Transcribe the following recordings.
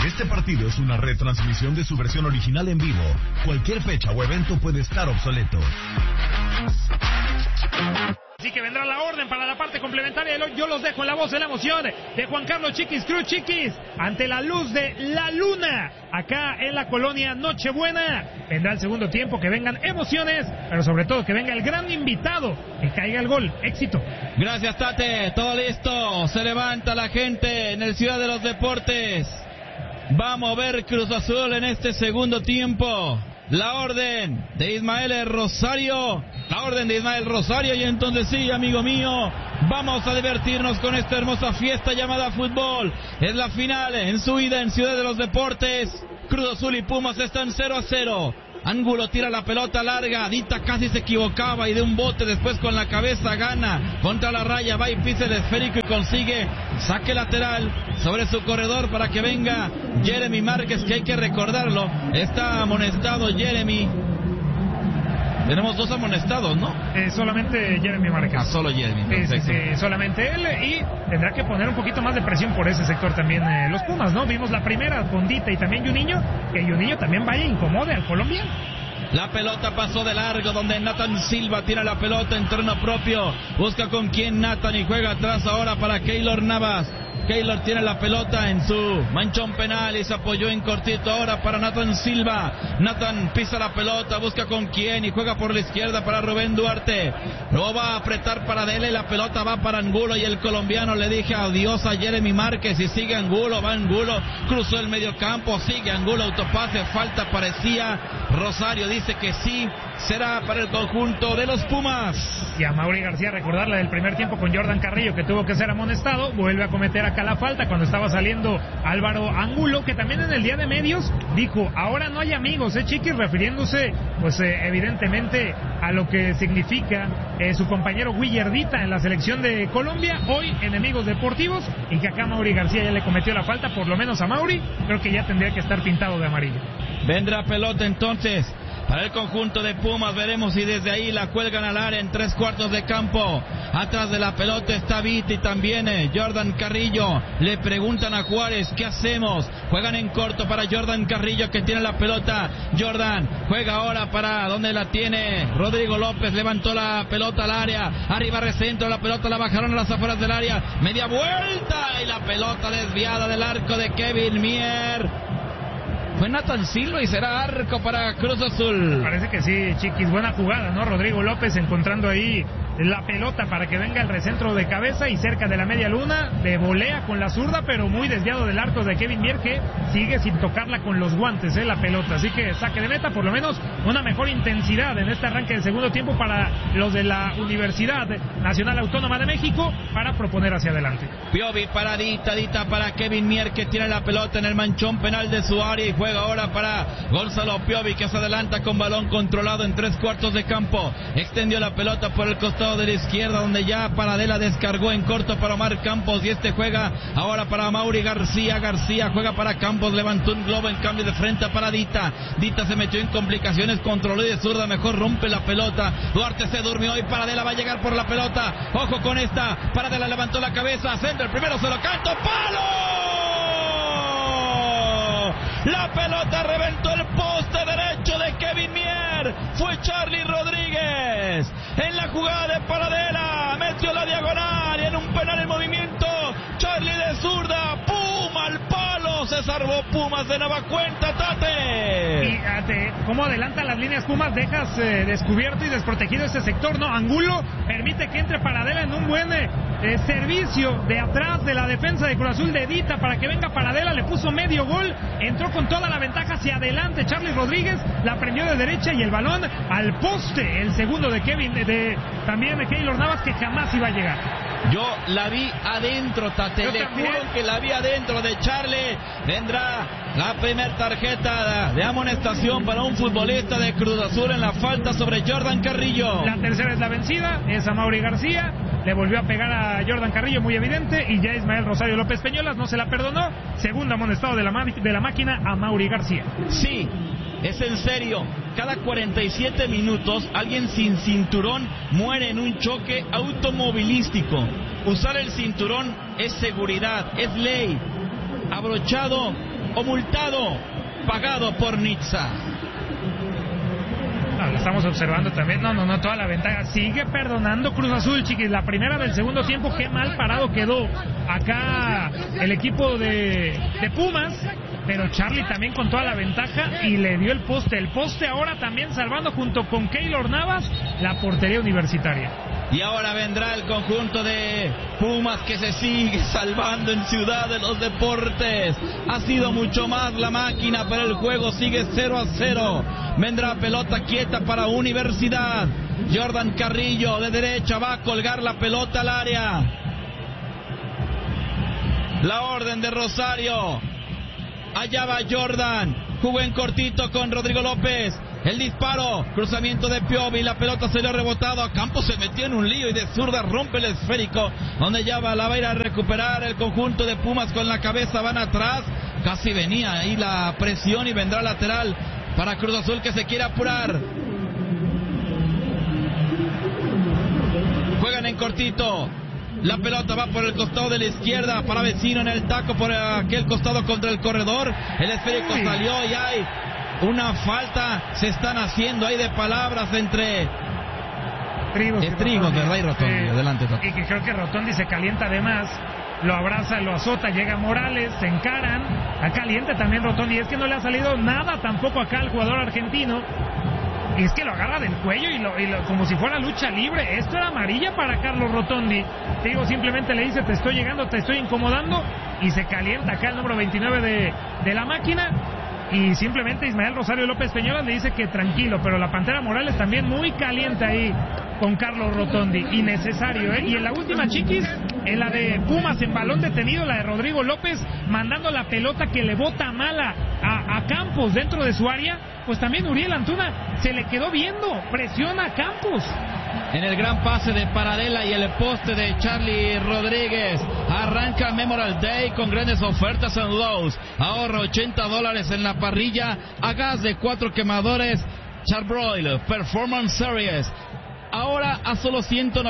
Este partido es una retransmisión de su versión original en vivo. Cualquier fecha o evento puede estar obsoleto. Así que vendrá la orden para la parte complementaria. Yo los dejo en la voz de la emoción de Juan Carlos Chiquis Cruz. Chiquis, ante la luz de la luna, acá en la colonia Nochebuena. Vendrá el segundo tiempo, que vengan emociones, pero sobre todo que venga el gran invitado, que caiga el gol. Éxito. Gracias, Tate. Todo listo. Se levanta la gente en el Ciudad de los Deportes. Vamos a ver Cruz Azul en este segundo tiempo. La orden de Ismael Rosario. La orden de Ismael Rosario. Y entonces sí, amigo mío, vamos a divertirnos con esta hermosa fiesta llamada fútbol. Es la final en su ida en Ciudad de los Deportes. Cruz Azul y Pumas están 0-0. Ángulo tira la pelota larga, Dita casi se equivocaba y de un bote después con la cabeza gana contra la raya, va y pisa el esférico y consigue saque lateral sobre su corredor para que venga Jeremy Márquez, que hay que recordarlo, está amonestado Jeremy. Tenemos dos amonestados, ¿no? Solamente Jeremy Márquez. Solo Jeremy. Solamente él, y tendrá que poner un poquito más de presión por ese sector también los Pumas, ¿no? Vimos la primera con Dita y también Juninho, que Juninho también vaya e incomode al colombiano. La pelota pasó de largo, donde Nathan Silva tira la pelota en terreno propio, busca con quién Nathan y juega atrás ahora para Keylor Navas. Keylor tiene la pelota en su manchón penal y se apoyó en cortito ahora para Nathan Silva. Nathan pisa la pelota, busca con quién y juega por la izquierda para Rubén Duarte. Luego va a apretar para Dele y la pelota va para Angulo y el colombiano le dije adiós a Jeremy Márquez y sigue Angulo, va Angulo, cruzó el medio campo, sigue Angulo, autopase, falta parecía. Rosario dice que sí, será para el conjunto de los Pumas. Y a Mauri García recordarle del primer tiempo con Jordan Carrillo, que tuvo que ser amonestado, vuelve a cometer acá la falta cuando estaba saliendo Álvaro Angulo, que también en el día de medios dijo, ahora no hay amigos, Chiquis, refiriéndose pues evidentemente a lo que significa su compañero Guillardita en la selección de Colombia, hoy enemigos deportivos, y que acá Mauri García ya le cometió la falta, por lo menos a Mauri, creo que ya tendría que estar pintado de amarillo. Vendrá pelota entonces para el conjunto de Pumas, veremos si desde ahí la cuelgan al área en 3/4 de campo. Atrás de la pelota está Viti y también Jordan Carrillo. Le preguntan a Juárez, ¿qué hacemos? Juegan en corto para Jordan Carrillo, que tiene la pelota. Jordan juega ahora para donde la tiene Rodrigo López, levantó la pelota al área, arriba recentro, la pelota la bajaron a las afueras del área, media vuelta y la pelota desviada del arco de Kevin Mier. Fue Nathan Silva y será arco para Cruz Azul. Parece que sí, Chiquis, buena jugada, ¿no? Rodrigo López encontrando ahí la pelota para que venga el recentro de cabeza y cerca de la media luna, de volea con la zurda, pero muy desviado del arco de Kevin Mier, que sigue sin tocarla con los guantes, la pelota. Así que saque de meta, por lo menos una mejor intensidad en este arranque del segundo tiempo para los de la Universidad Nacional Autónoma de México para proponer hacia adelante. Piovi para Dita para Kevin Mier, que tiene la pelota en el manchón penal de su área y juega ahora para Gonzalo Piovi, que se adelanta con balón controlado en 3/4 de campo. Extendió la pelota por el costado de la izquierda, donde ya Paradela descargó en corto para Omar Campos, y este juega ahora para Mauri García. García juega para Campos, levantó un globo en cambio de frente para Dita. Dita se metió en complicaciones, controló y de zurda mejor rompe la pelota. Duarte se durmió y Paradela va a llegar por la pelota. Ojo con esta, Paradela levantó la cabeza, centro, el primero se lo canto, ¡palo! La pelota reventó el poste derecho de Kevin Mier. Fue Charlie Rodríguez en la jugada de Paradela, metió la diagonal y en un penal en movimiento Charlie de zurda, ¡pum! Al palo, se salvó Pumas de nueva cuenta, Tate. Fíjate cómo adelantan las líneas Pumas, dejas descubierto y desprotegido ese sector, ¿no? Angulo permite que entre Paradela en un buen servicio de atrás de la defensa de Cruz Azul de Dita para que venga Paradela, le puso medio gol, entró con toda la ventaja hacia adelante Charlie Rodríguez, la prendió de derecha y el balón al poste, el segundo de Kevin, también de Keylor Navas, que jamás iba a llegar. Yo la vi adentro, Tate, le juro que la vi adentro de Charlie. Vendrá la primera tarjeta de amonestación para un futbolista de Cruz Azul en la falta sobre Jordan Carrillo. La tercera es la vencida, es a Mauri García, le volvió a pegar a Jordan Carrillo muy evidente, y ya Ismael Rosario López Peñolas no se la perdonó. Segundo amonestado de la máquina a Mauri García. Sí, es en serio, cada 47 minutos alguien sin cinturón muere en un choque automovilístico. Usar el cinturón es seguridad, es ley. Abrochado o multado, pagado por Nizza. No, lo estamos observando también. No, toda la ventaja. Sigue perdonando Cruz Azul, chiquis. La primera del segundo tiempo, qué mal parado quedó acá el equipo de Pumas. Pero Charlie también con toda la ventaja y le dio el poste. El poste ahora también salvando junto con Keylor Navas la portería universitaria. Y ahora vendrá el conjunto de Pumas que se sigue salvando en Ciudad de los Deportes. Ha sido mucho más la máquina, pero el juego sigue 0-0. Vendrá pelota quieta para Universidad. Jordan Carrillo de derecha va a colgar la pelota al área. La orden de Rosario. Allá va Jordan. Jugó en cortito con Rodrigo López. El disparo, cruzamiento de Piovi, la pelota se le ha rebotado a Campos, se metió en un lío y de zurda rompe el esférico, donde ya la va a ir a recuperar el conjunto de Pumas con la cabeza, van atrás, casi venía ahí la presión y vendrá lateral para Cruz Azul que se quiere apurar. Juegan en cortito. La pelota va por el costado de la izquierda para Vecino en el taco por aquel costado contra el corredor. El esférico salió y hay una falta. Se están haciendo ahí de palabras entre Trigos de Ray Rotondi. Adelante, Rotondi. Y que creo que Rotondi se calienta además. Lo abraza, lo azota, llega Morales, se encaran. A caliente también Rotondi. Es que no le ha salido nada tampoco acá al jugador argentino. Y es que lo agarra del cuello como si fuera lucha libre. Esto era amarilla para Carlos Rotondi. Te digo, simplemente le dice, te estoy llegando, te estoy incomodando. Y se calienta acá el número 29 de la máquina. Y simplemente Ismael Rosario López Peñolas le dice que tranquilo. Pero la Pantera Morales también muy caliente ahí con Carlos Rotondi. Innecesario, ¿eh? Y en la última, chiquis, en la de Pumas en balón detenido, la de Rodrigo López, mandando la pelota que le bota mala a Campos dentro de su área. Pues también Uriel Antuna se le quedó viendo, presiona a Campos. En el gran pase de Paradela y el poste de Charlie Rodríguez. Arranca Memorial Day con grandes ofertas en Lowe's. Ahorra $80 en la parrilla a gas de 4 quemadores Charbroil Performance Series. Ahora a solo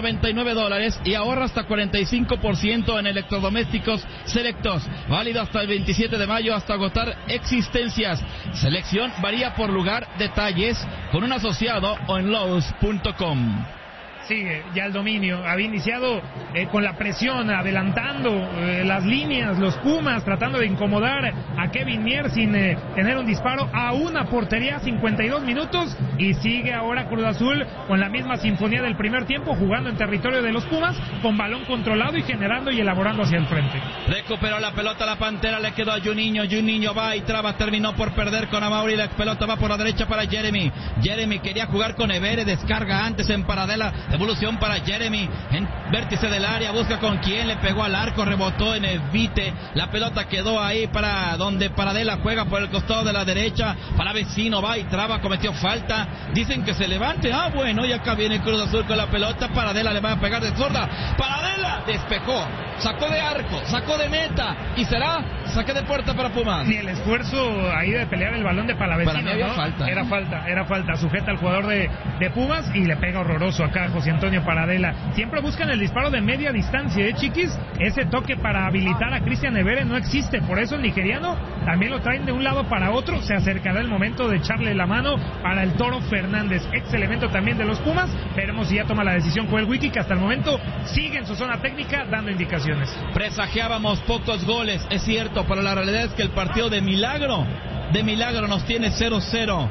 $199 y ahorra hasta 45% en electrodomésticos selectos. Válido hasta el 27 de mayo hasta agotar existencias. Selección varía por lugar, detalles con un asociado o en Lowe's.com. Sigue ya el dominio, había iniciado con la presión, adelantando las líneas, los Pumas, tratando de incomodar a Kevin Mier sin tener un disparo a una portería, 52 minutos, y sigue ahora Cruz Azul con la misma sinfonía del primer tiempo, jugando en territorio de los Pumas, con balón controlado y generando y elaborando hacia el frente. Recuperó la pelota la Pantera, le quedó a Juninho va y traba, terminó por perder con Amauri, la pelota va por la derecha para Jeremy quería jugar con Evere, descarga antes en Paradela, evolución para Jeremy, en vértice del área, busca con quién, le pegó al arco, rebotó en Evite, la pelota quedó ahí para donde Paradela juega por el costado de la derecha, para Vecino, va y traba, cometió falta, dicen que se levante, bueno, y acá viene Cruz Azul con la pelota, Paradela le va a pegar de zurda, Paradela despejó, sacó de arco, sacó de meta, y será saque de puerta para Pumas. Y el esfuerzo ahí de pelear el balón de Palavecino, para mí había falta. Era falta, sujeta al jugador de Pumas y le pega horroroso acá José Antonio Paradela. Siempre buscan el disparo de media distancia, chiquis. Ese toque para habilitar a Cristian Evere no existe, por eso el nigeriano también lo traen de un lado para otro. Se acercará el momento de echarle la mano para el Toro Fernández, ex elemento también de los Pumas. Veremos si ya toma la decisión Joel Wiki, que hasta el momento sigue en su zona técnica dando indicaciones. Presagiábamos pocos goles, es cierto, pero la realidad es que el partido de milagro nos tiene 0-0.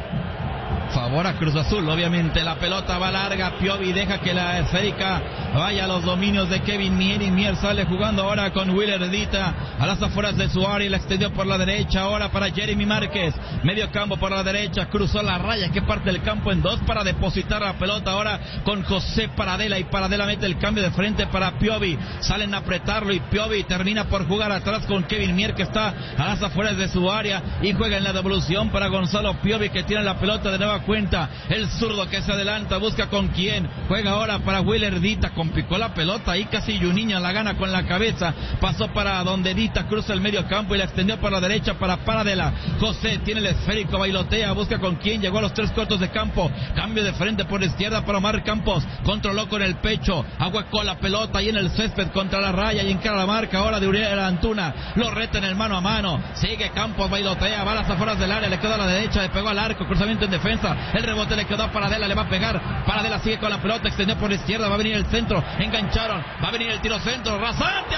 Favor a Cruz Azul, obviamente. La pelota va larga, Piovi deja que la esférica vaya a los dominios de Kevin Mier, y Mier sale jugando ahora con Willer Edita a las afueras de su área y la extendió por la derecha, ahora para Jeremy Márquez, medio campo por la derecha, cruzó la raya que parte el campo en dos para depositar la pelota ahora con José Paradela, y Paradela mete el cambio de frente para Piovi, salen a apretarlo y Piovi termina por jugar atrás con Kevin Mier, que está a las afueras de su área, y juega en la devolución para Gonzalo Piovi, que tiene la pelota de nueva nueva cuenta. El zurdo que se adelanta, busca con quién. Juega ahora para Willer Dita, complicó la pelota ahí casi Juninho la gana con la cabeza. Pasó para donde Dita, cruza el medio campo y la extendió para la derecha para Paradela. José tiene el esférico, bailotea, busca con quién. Llegó a los 3 cuartos de campo. Cambio de frente por la izquierda para Omar Campos. Controló con el pecho, ahuecó la pelota ahí en el césped contra la raya y encara la marca ahora de Uriel Antuna. Lo reta en el mano a mano. Sigue Campos, bailotea, va a las afueras del área, le quedó a la derecha, le pegó al arco, cruzamiento en defensa, el rebote le quedó a Paradela, le va a pegar, Paradela sigue con la pelota, extendió por la izquierda, va a venir el centro, engancharon, va a venir el tiro centro, rasante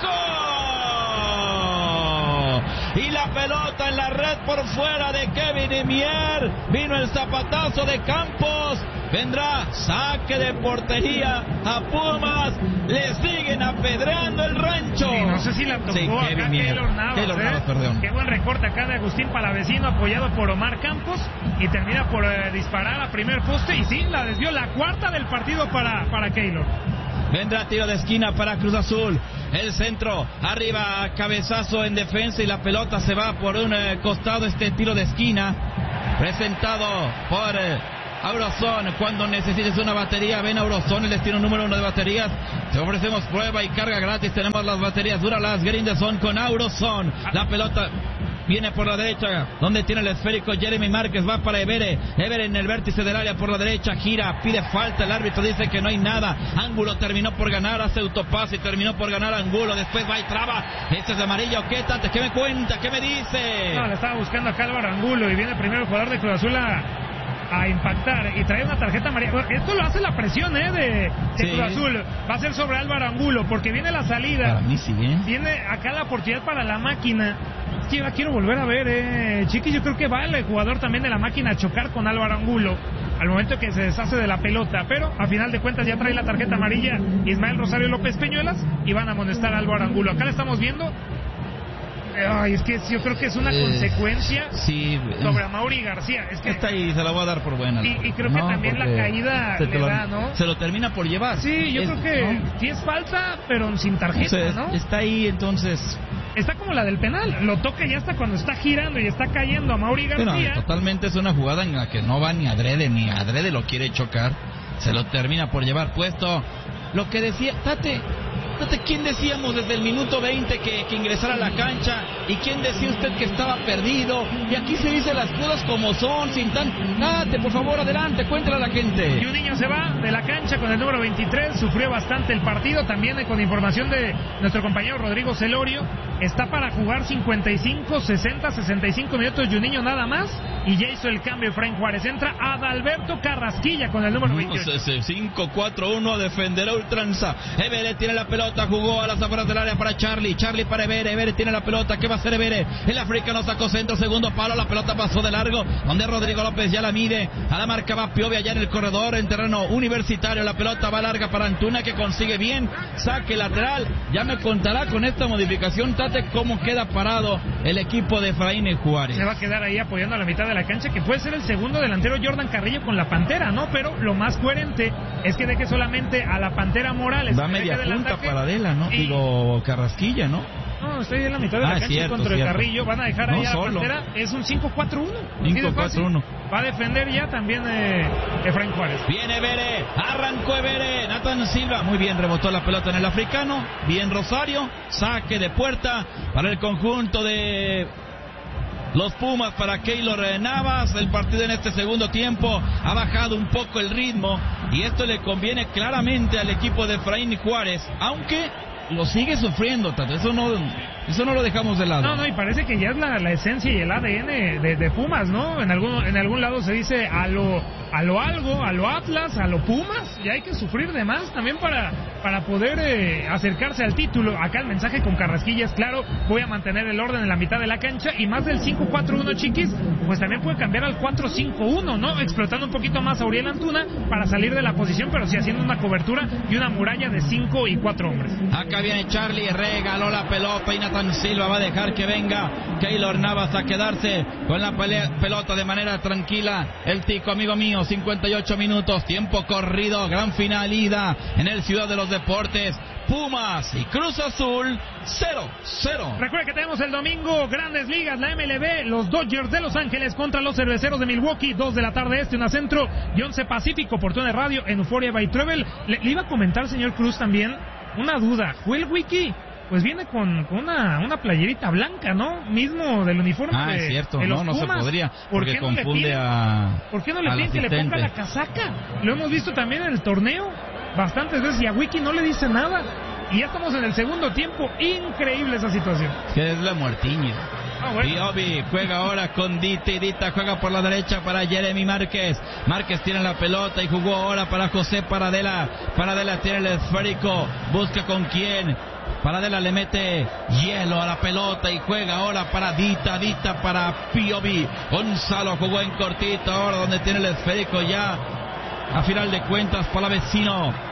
abajo, y la pelota en la red por fuera de Kevin Mier, vino el zapatazo de Campos, vendrá saque de portería a Pumas, le siguen apedreando el rancho. Sí, no sé si la tocó acá Keylor Navas, perdón. Qué buen recorte acá de Agustín Palavecino, apoyado por Omar Campos, y termina por disparar a primer poste, y sí, la desvió, la cuarta del partido para Keylor. Vendrá tiro de esquina para Cruz Azul. El centro, arriba, cabezazo en defensa y la pelota se va por un costado. Este tiro de esquina presentado por Aurazón. Cuando necesites una batería, ven a Aurazón, el destino número 1 de baterías. Te ofrecemos prueba y carga gratis. Tenemos las baterías Duralast Grindeson con Aurazón. La pelota viene por la derecha, donde tiene el esférico Jeremy Márquez, va para Evere en el vértice del área por la derecha, gira, pide falta, el árbitro dice que no hay nada. Ángulo terminó por ganar, hace autopase y terminó por ganar Angulo, después va y traba. Este es de amarillo, ¿qué tanto? ¿Qué me cuenta? ¿Qué me dice? No, le estaba buscando acá Álvaro Angulo y viene primero el jugador de Cruz Azul a impactar y trae una tarjeta amarilla. Esto lo hace la presión de sí. Cruz Azul. Va a ser sobre Álvaro Angulo porque viene la salida. Para mí sí, Viene acá la oportunidad para la máquina. Es que yo la quiero volver a ver, Chiqui. Yo creo que va el jugador también de la máquina a chocar con Álvaro Angulo al momento que se deshace de la pelota, pero a final de cuentas ya trae la tarjeta amarilla Ismael Rosario López Peñuelas y van a amonestar a Álvaro Angulo. Acá la estamos viendo. Ay, es que yo creo que es una consecuencia sobre Amaury García. Es que está ahí, se la voy a dar por buena. Y creo que también la caída le da, ¿no? Se lo termina por llevar. Sí, yo creo que sí es falta, pero sin tarjeta, ¿no? Está ahí, entonces. Está como la del penal, lo toca ya hasta cuando está girando y está cayendo Amaury García. No, totalmente es una jugada en la que no va ni adrede lo quiere chocar. Se lo termina por llevar puesto. Lo que decía, Tate, ¿quién decíamos desde el minuto 20 que ingresara a la cancha? ¿Y quién decía usted que estaba perdido? Y aquí se dice las cosas como son, sin tan... Tate, por favor, adelante, cuéntale a la gente. Juninho se va de la cancha con el número 23, sufrió bastante el partido, también con información de nuestro compañero Rodrigo Celorio, está para jugar 55, 60, 65 minutos Juninho nada más, y ya hizo el cambio Efraín Juárez. Entra Adalberto Carrasquilla con el número 28. 5-4-1 a defender a ultranza. Evere tiene la pelota, jugó a las afueras del área para Charlie para Evere tiene la pelota, ¿qué va a hacer Evere? El africano sacó centro, segundo palo, la pelota pasó de largo, donde Rodrigo López ya la mide, a la marca va Piovia ya en el corredor, en terreno universitario, la pelota va larga para Antuna que consigue bien, saque lateral, ya me contará con esta modificación, Tate, cómo queda parado el equipo de Efraín Juárez. Se va a quedar ahí apoyando a la mitad de la cancha, que puede ser el segundo delantero Jordan Carrillo con la Pantera, ¿no? Pero lo más coherente es que deje solamente a la Pantera Morales. Va media punta Paradela, ¿no? Digo, Carrasquilla, ¿no? No, estoy en la mitad de la cancha contra el Carrillo. Van a dejar ahí a la Pantera. Es un 5-4-1. 5-4-1. Va a defender ya también Efraín Juárez. Viene Evere, arrancó Evere. Nathan Silva, muy bien, rebotó la pelota en el africano. Bien Rosario, saque de puerta para el conjunto de los Pumas, para Keylor Navas. El partido en este segundo tiempo ha bajado un poco el ritmo y esto le conviene claramente al equipo de Efraín Juárez, aunque lo sigue sufriendo, Tato. Eso no lo dejamos de lado. No, y parece que ya es la esencia y el ADN de Pumas, ¿no? En algún lado se dice a lo Atlas, a lo Pumas, y hay que sufrir de más también para poder acercarse al título. Acá el mensaje con Carrasquilla es claro: voy a mantener el orden en la mitad de la cancha, y más del 5-4-1, Chiquis, pues también puede cambiar al 4-5-1, ¿no? Explotando un poquito más a Uriel Antuna para salir de la posición, pero sí haciendo una cobertura y una muralla de 5 y 4 hombres. Acá viene Charlie, regaló la pelota y Nathan Silva va a dejar que venga Keylor Navas a quedarse con la pelota de manera tranquila. El tico, amigo mío, 58 minutos, tiempo corrido, gran final ida en el Ciudad de los los Deportes. Pumas y Cruz Azul 0-0. Recuerda que tenemos el domingo Grandes Ligas, la MLB, los Dodgers de Los Ángeles contra los Cerveceros de Milwaukee, 2 de la tarde este, 1 centro y 11 pacífico, por Tune Radio en Euphoria by Travel. Le iba a comentar, señor Cruz, también una duda. Joel Wiki pues viene con una playerita blanca, ¿no? Mismo del uniforme es cierto, de los no Pumas. se podría, porque ¿Por qué confunde ¿Por qué no le piden que le ponga la casaca? Lo hemos visto también en el torneo bastantes veces y a Wiki no le dice nada. Y ya estamos en el segundo tiempo. Increíble esa situación. Que es la muertiña. Bueno. Piovi juega ahora con Dita y Dita juega por la derecha para Jeremy Márquez. Márquez tiene la pelota y jugó ahora para José Paradela. Paradela tiene el esférico. Busca con quién. Paradela le mete hielo a la pelota y juega ahora para Dita, Dita para Piovi. Gonzalo jugó en cortito ahora donde tiene el esférico ya. A final de cuentas, Palavecino.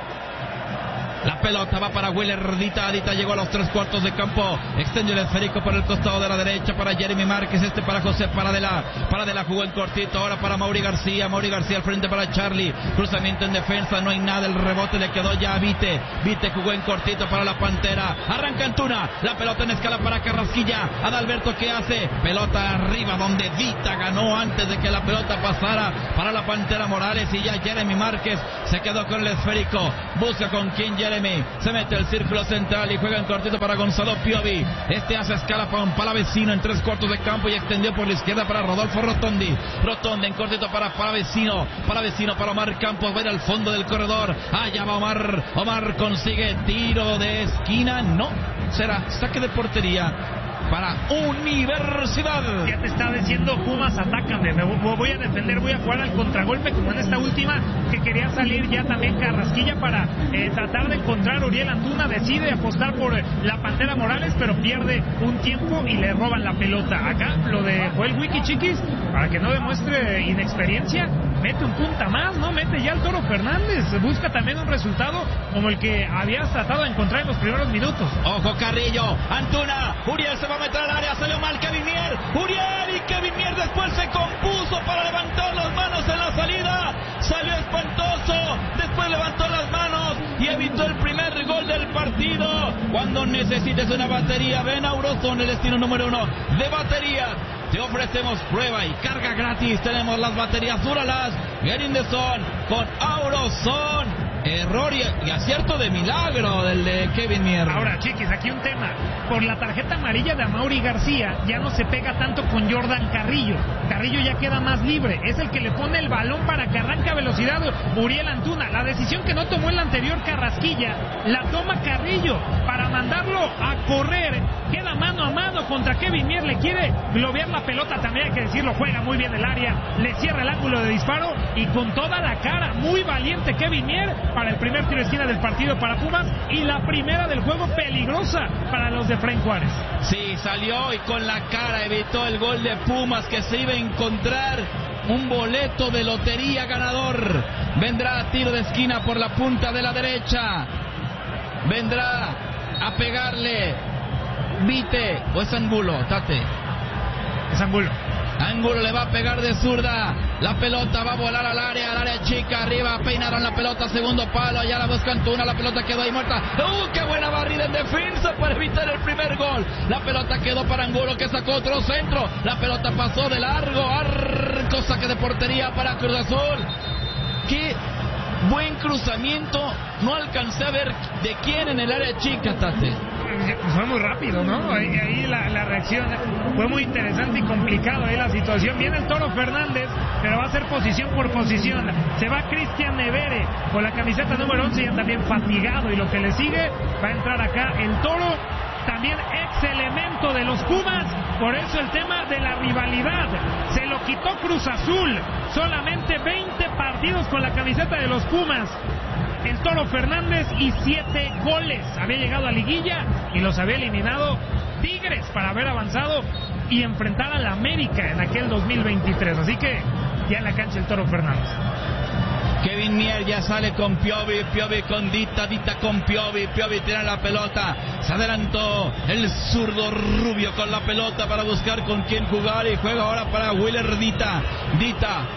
La pelota va para Willer Dita. Dita llegó a los 3/4 de campo. Extendió el esférico por el costado de la derecha para Jeremy Márquez. Para José Paradela. Paradela jugó en cortito. Ahora para Mauri García. Mauri García al frente para Charlie. Cruzamiento en defensa. No hay nada. El rebote le quedó ya a Vite. Vite jugó en cortito para la Pantera. Arranca Antuna. La pelota en escala para Carrasquilla. Adalberto, ¿qué hace? Pelota arriba donde Dita ganó antes de que la pelota pasara para la Pantera Morales. Y ya Jeremy Márquez se quedó con el esférico. Busca con quién Jeremy. Se mete al círculo central y juega en cortito para Gonzalo Piovi. Hace escala para un Palavecino en 3/4 de campo y extendió por la izquierda para Rodolfo Rotondi. Rotondi en cortito para Palavecino. Palavecino para Omar Campos. Va a ir al fondo del corredor. Allá va Omar. Omar consigue tiro de esquina. No, será saque de portería para Universidad. Ya te estaba diciendo, Pumas, atácame, me voy a defender, voy a jugar al contragolpe como en esta última, que quería salir ya también Carrasquilla para tratar de encontrar a Uriel Antuna. Decide apostar por la Pantera Morales, pero pierde un tiempo y le roban la pelota. Acá lo de Joel Wiki, chiquis, para que no demuestre inexperiencia, mete un punta más, ¿no? Mete ya al Toro Fernández, busca también un resultado como el que habías tratado de encontrar en los primeros minutos. Ojo Carrillo, Antuna, Uriel se va a meter al área, salió mal Kevin Mier, Uriel, y Kevin Mier después se compuso para levantar las manos en la salida, salió espantoso, después levantó las manos y evitó el primer gol del partido. Cuando necesites una batería, ven a Auroson, el destino número 1 de batería. Te ofrecemos prueba y carga gratis. Tenemos las baterías Duralas, Get in the Zone con Auroson. Error y acierto de milagro del de Kevin Mier. Ahora, chiquis, aquí un tema. Por la tarjeta amarilla de Amaury García ya no se pega tanto con Jordan Carrillo. Carrillo ya queda más libre. Es el que le pone el balón para que arranque a velocidad Uriel Antuna. La decisión que no tomó el anterior Carrasquilla la toma Carrillo para mandarlo a correr. Queda mano a mano contra Kevin Mier. Le quiere globear la pelota, también hay que decirlo. Juega muy bien el área. Le cierra el ángulo de disparo y con toda la cara. Muy valiente Kevin Mier para el primer tiro de esquina del partido para Pumas y la primera del juego peligrosa para los de Fren Juárez. Sí, salió y con la cara evitó el gol de Pumas, que se iba a encontrar un boleto de lotería ganador. Vendrá a tiro de esquina por la punta de la derecha. Vendrá a pegarle Vite o es Angulo, Tate. Es Angulo. Angulo le va a pegar de zurda. La pelota va a volar al área chica. Arriba peinaron la pelota, segundo palo. Allá la busca Antuna. La pelota quedó ahí muerta. ¡Qué buena barrida en defensa para evitar el primer gol! La pelota quedó para Angulo, que sacó otro centro. La pelota pasó de largo. Arco, saque de portería para Cruz Azul. ¡Qué buen cruzamiento! No alcancé a ver de quién en el área chica, Tate. Fue muy rápido, ¿no? Ahí la reacción fue muy interesante y complicado ahí la situación. Viene el Toro Fernández, pero va a ser posición por posición. Se va Cristian Nevere con la camiseta número 11, ya también fatigado, y lo que le sigue va a entrar acá el Toro, también ex elemento de los Pumas. Por eso el tema de la rivalidad se lo quitó Cruz Azul. Solamente 20 partidos con la camiseta de los Pumas el Toro Fernández y 7 goles. Había llegado a liguilla y los había eliminado Tigres para haber avanzado y enfrentar a la América en aquel 2023. Así que ya en la cancha el Toro Fernández. Kevin Mier ya sale con Piovi, Piovi con Dita, Dita con Piovi, Piovi tiene la pelota, se adelantó el zurdo Rubio con la pelota para buscar con quién jugar y juega ahora para Willer Dita, Dita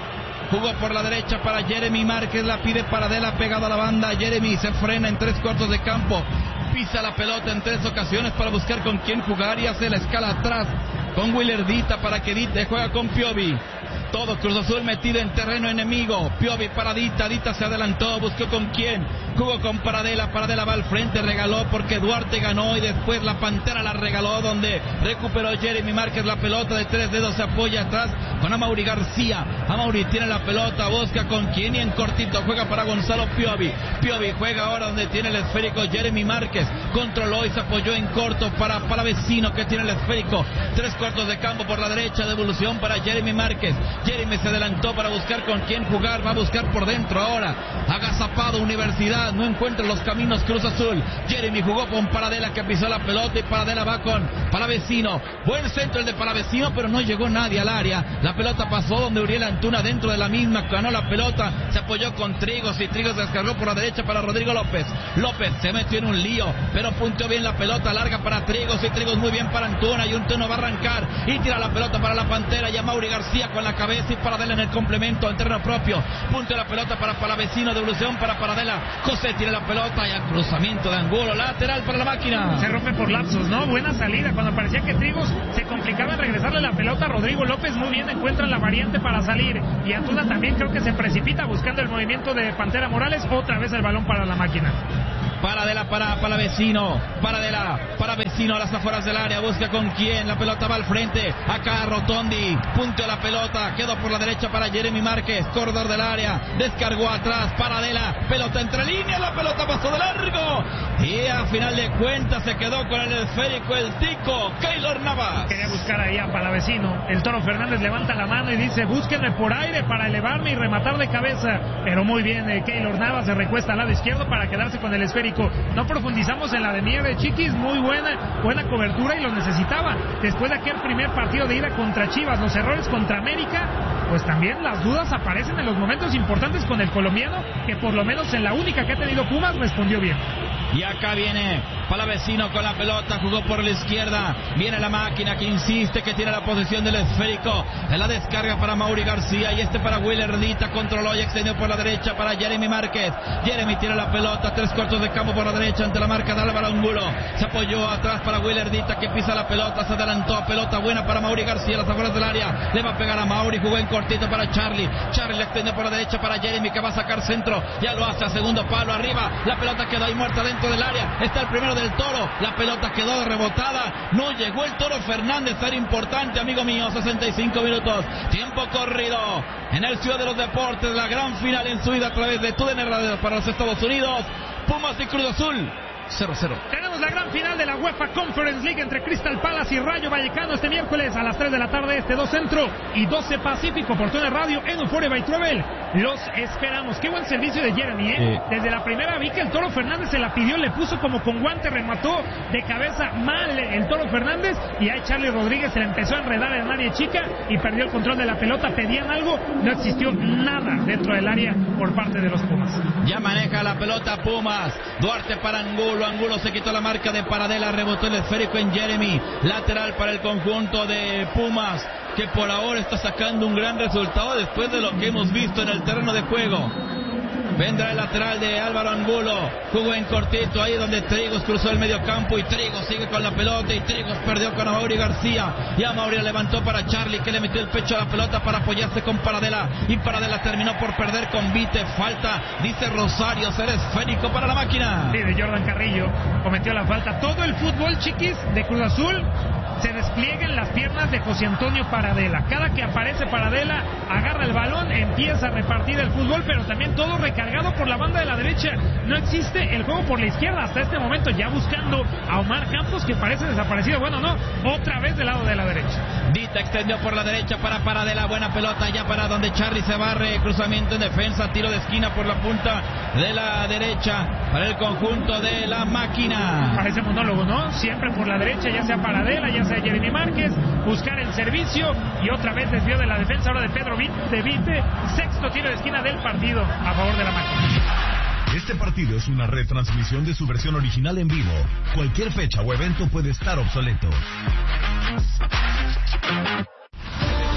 jugó por la derecha para Jeremy Márquez, la pide Paradela pegado a la banda. Jeremy se frena en 3/4 de campo, pisa la pelota en 3 ocasiones para buscar con quién jugar y hace la escala atrás con Willardita para que Dita juega con Piovi. Todo Cruz Azul metido en terreno enemigo. Piovi para Dita, Dita se adelantó, buscó con quién, jugó con Paradela, Paradela va al frente, regaló porque Duarte ganó y después la Pantera la regaló, donde recuperó Jeremy Márquez la pelota de 3 dedos, se apoya atrás con Amaury García. Amaury tiene la pelota, busca con quién y en cortito juega para Gonzalo Piovi. Piovi juega ahora donde tiene el esférico Jeremy Márquez, controló y se apoyó en corto para Palavecino que tiene el esférico. 3/4 de campo por la derecha, devolución para Jeremy Márquez. Jeremy se adelantó para buscar con quién jugar, va a buscar por dentro ahora. Agazapado Universidad, no encuentra los caminos Cruz Azul. Jeremy jugó con Paradela que pisó la pelota y Paradela va con Palavecino. Buen centro el de Palavecino, pero no llegó nadie al área. La pelota pasó donde Uriel Antuna dentro de la misma, ganó la pelota, se apoyó con Trigos y Trigos descargó por la derecha para Rodrigo López. López se metió en un lío, pero punteó bien la pelota, larga para Trigos y Trigos muy bien para Antuna y Antuna va a arrancar y tira la pelota para la Pantera y a Amaury García con la cabeza y Paradela en el complemento en terreno propio. Punto de la pelota para Palavecino, devolución para Paradela. José tiene la pelota y al cruzamiento de Angulo, lateral para la Máquina. Se rompe por lapsos, ¿no? Buena salida cuando parecía que Trigos se complicaba en regresarle la pelota. Rodrigo López muy bien encuentra la variante para salir y Antuna también creo que se precipita buscando el movimiento de Pantera Morales. Otra vez el balón para la Máquina. Paradela para Palavecino, Paradela para Vecino a las afueras del área, busca con quién, la pelota va al frente, acá Rotondi, punto de la pelota, quedó por la derecha para Jeremy Márquez, corredor del área, descargó atrás, Paradela, pelota entre líneas, la pelota pasó de largo y a final de cuentas se quedó con el esférico el tico, Keylor Navas. Quería buscar ahí a Palavecino, el Toro Fernández levanta la mano y dice búsquenme por aire para elevarme y rematar de cabeza, pero muy bien Keylor Navas se recuesta al lado izquierdo para quedarse con el esférico. No profundizamos en la de Nieve, Chiquis, muy buena cobertura y lo necesitaba. Después de aquel primer partido de ida contra Chivas, los errores contra América, pues también las dudas aparecen en los momentos importantes con el colombiano, que por lo menos en la única que ha tenido Pumas respondió bien. Y acá viene Palavecino con la pelota, jugó por la izquierda, viene la Máquina que insiste que tiene la posesión del esférico, en la descarga para Amaury García y para Willardita, controló y extendió por la derecha para Jeremy Márquez. Jeremy tiene la pelota, 3/4 de campo por la derecha ante la marca de Álvaro Angulo, se apoyó atrás para Willardita que pisa la pelota, se adelantó, pelota buena para Amaury García, las afueras del área, le va a pegar a Amaury, jugó en cortito para Charlie le extendió por la derecha para Jeremy que va a sacar centro, ya lo hace a segundo palo, arriba, la pelota quedó ahí muerta dentro del área, está el primero del Toro, la pelota quedó rebotada, no llegó el Toro Fernández, era importante amigo mío, 65 minutos, tiempo corrido en el Ciudad de los Deportes, la gran final en su ida a través de TUDN Radio para los Estados Unidos, Pumas y Cruz Azul 0-0. Tenemos la gran final de la UEFA Conference League entre Crystal Palace y Rayo Vallecano este miércoles a las 3 de la tarde, 2 Centro y 12 Pacífico por TUDN Radio en Euphoria by Travel. Los esperamos. Qué buen servicio de Jeremy, ¿eh? Desde la primera vi que el Toro Fernández se la pidió, le puso como con guante, remató de cabeza mal el Toro Fernández y ahí Charlie Rodríguez se le empezó a enredar en el área chica y perdió el control de la pelota. Pedían algo, no existió nada dentro del área por parte de los Pumas. Ya maneja la pelota Pumas, Duarte para Angulo se quitó la marca de Paradela, rebotó el esférico en Jeremy, lateral para el conjunto de Pumas, que por ahora está sacando un gran resultado después de lo que hemos visto en el terreno de juego. Vendrá el lateral de Álvaro Angulo, jugó en cortito ahí donde Trigos cruzó el medio campo y Trigos sigue con la pelota y Trigos perdió con Amaury García y Amaury levantó para Charlie que le metió el pecho a la pelota para apoyarse con Paradela y Paradela terminó por perder con Vite, falta, dice Rosario, será esférico para la Máquina. Sí, de Jordan Carrillo cometió la falta. Todo el fútbol, Chiquis, de Cruz Azul se despliega en las piernas de José Antonio Paradela. Cada que aparece Paradela agarra el balón, empieza a repartir el fútbol, pero también todo recargado por la banda de la derecha. No existe el juego por la izquierda hasta este momento, ya buscando a Omar Campos que parece desaparecido. Bueno, no, otra vez del lado de la derecha. Dita extendió por la derecha para Paradela, buena pelota ya para donde Charlie se barre, cruzamiento en defensa, tiro de esquina por la punta de la derecha para el conjunto de la Máquina. Parece monólogo, ¿no? Siempre por la derecha, ya sea Paradela, ya sea Jeremy Márquez, buscar el servicio y otra vez desvío de la defensa ahora de Pedro Vite, sexto tiro de esquina del partido a favor de la Máquina. Este partido es una retransmisión de su versión original en vivo. Cualquier fecha o evento puede estar obsoleto. En este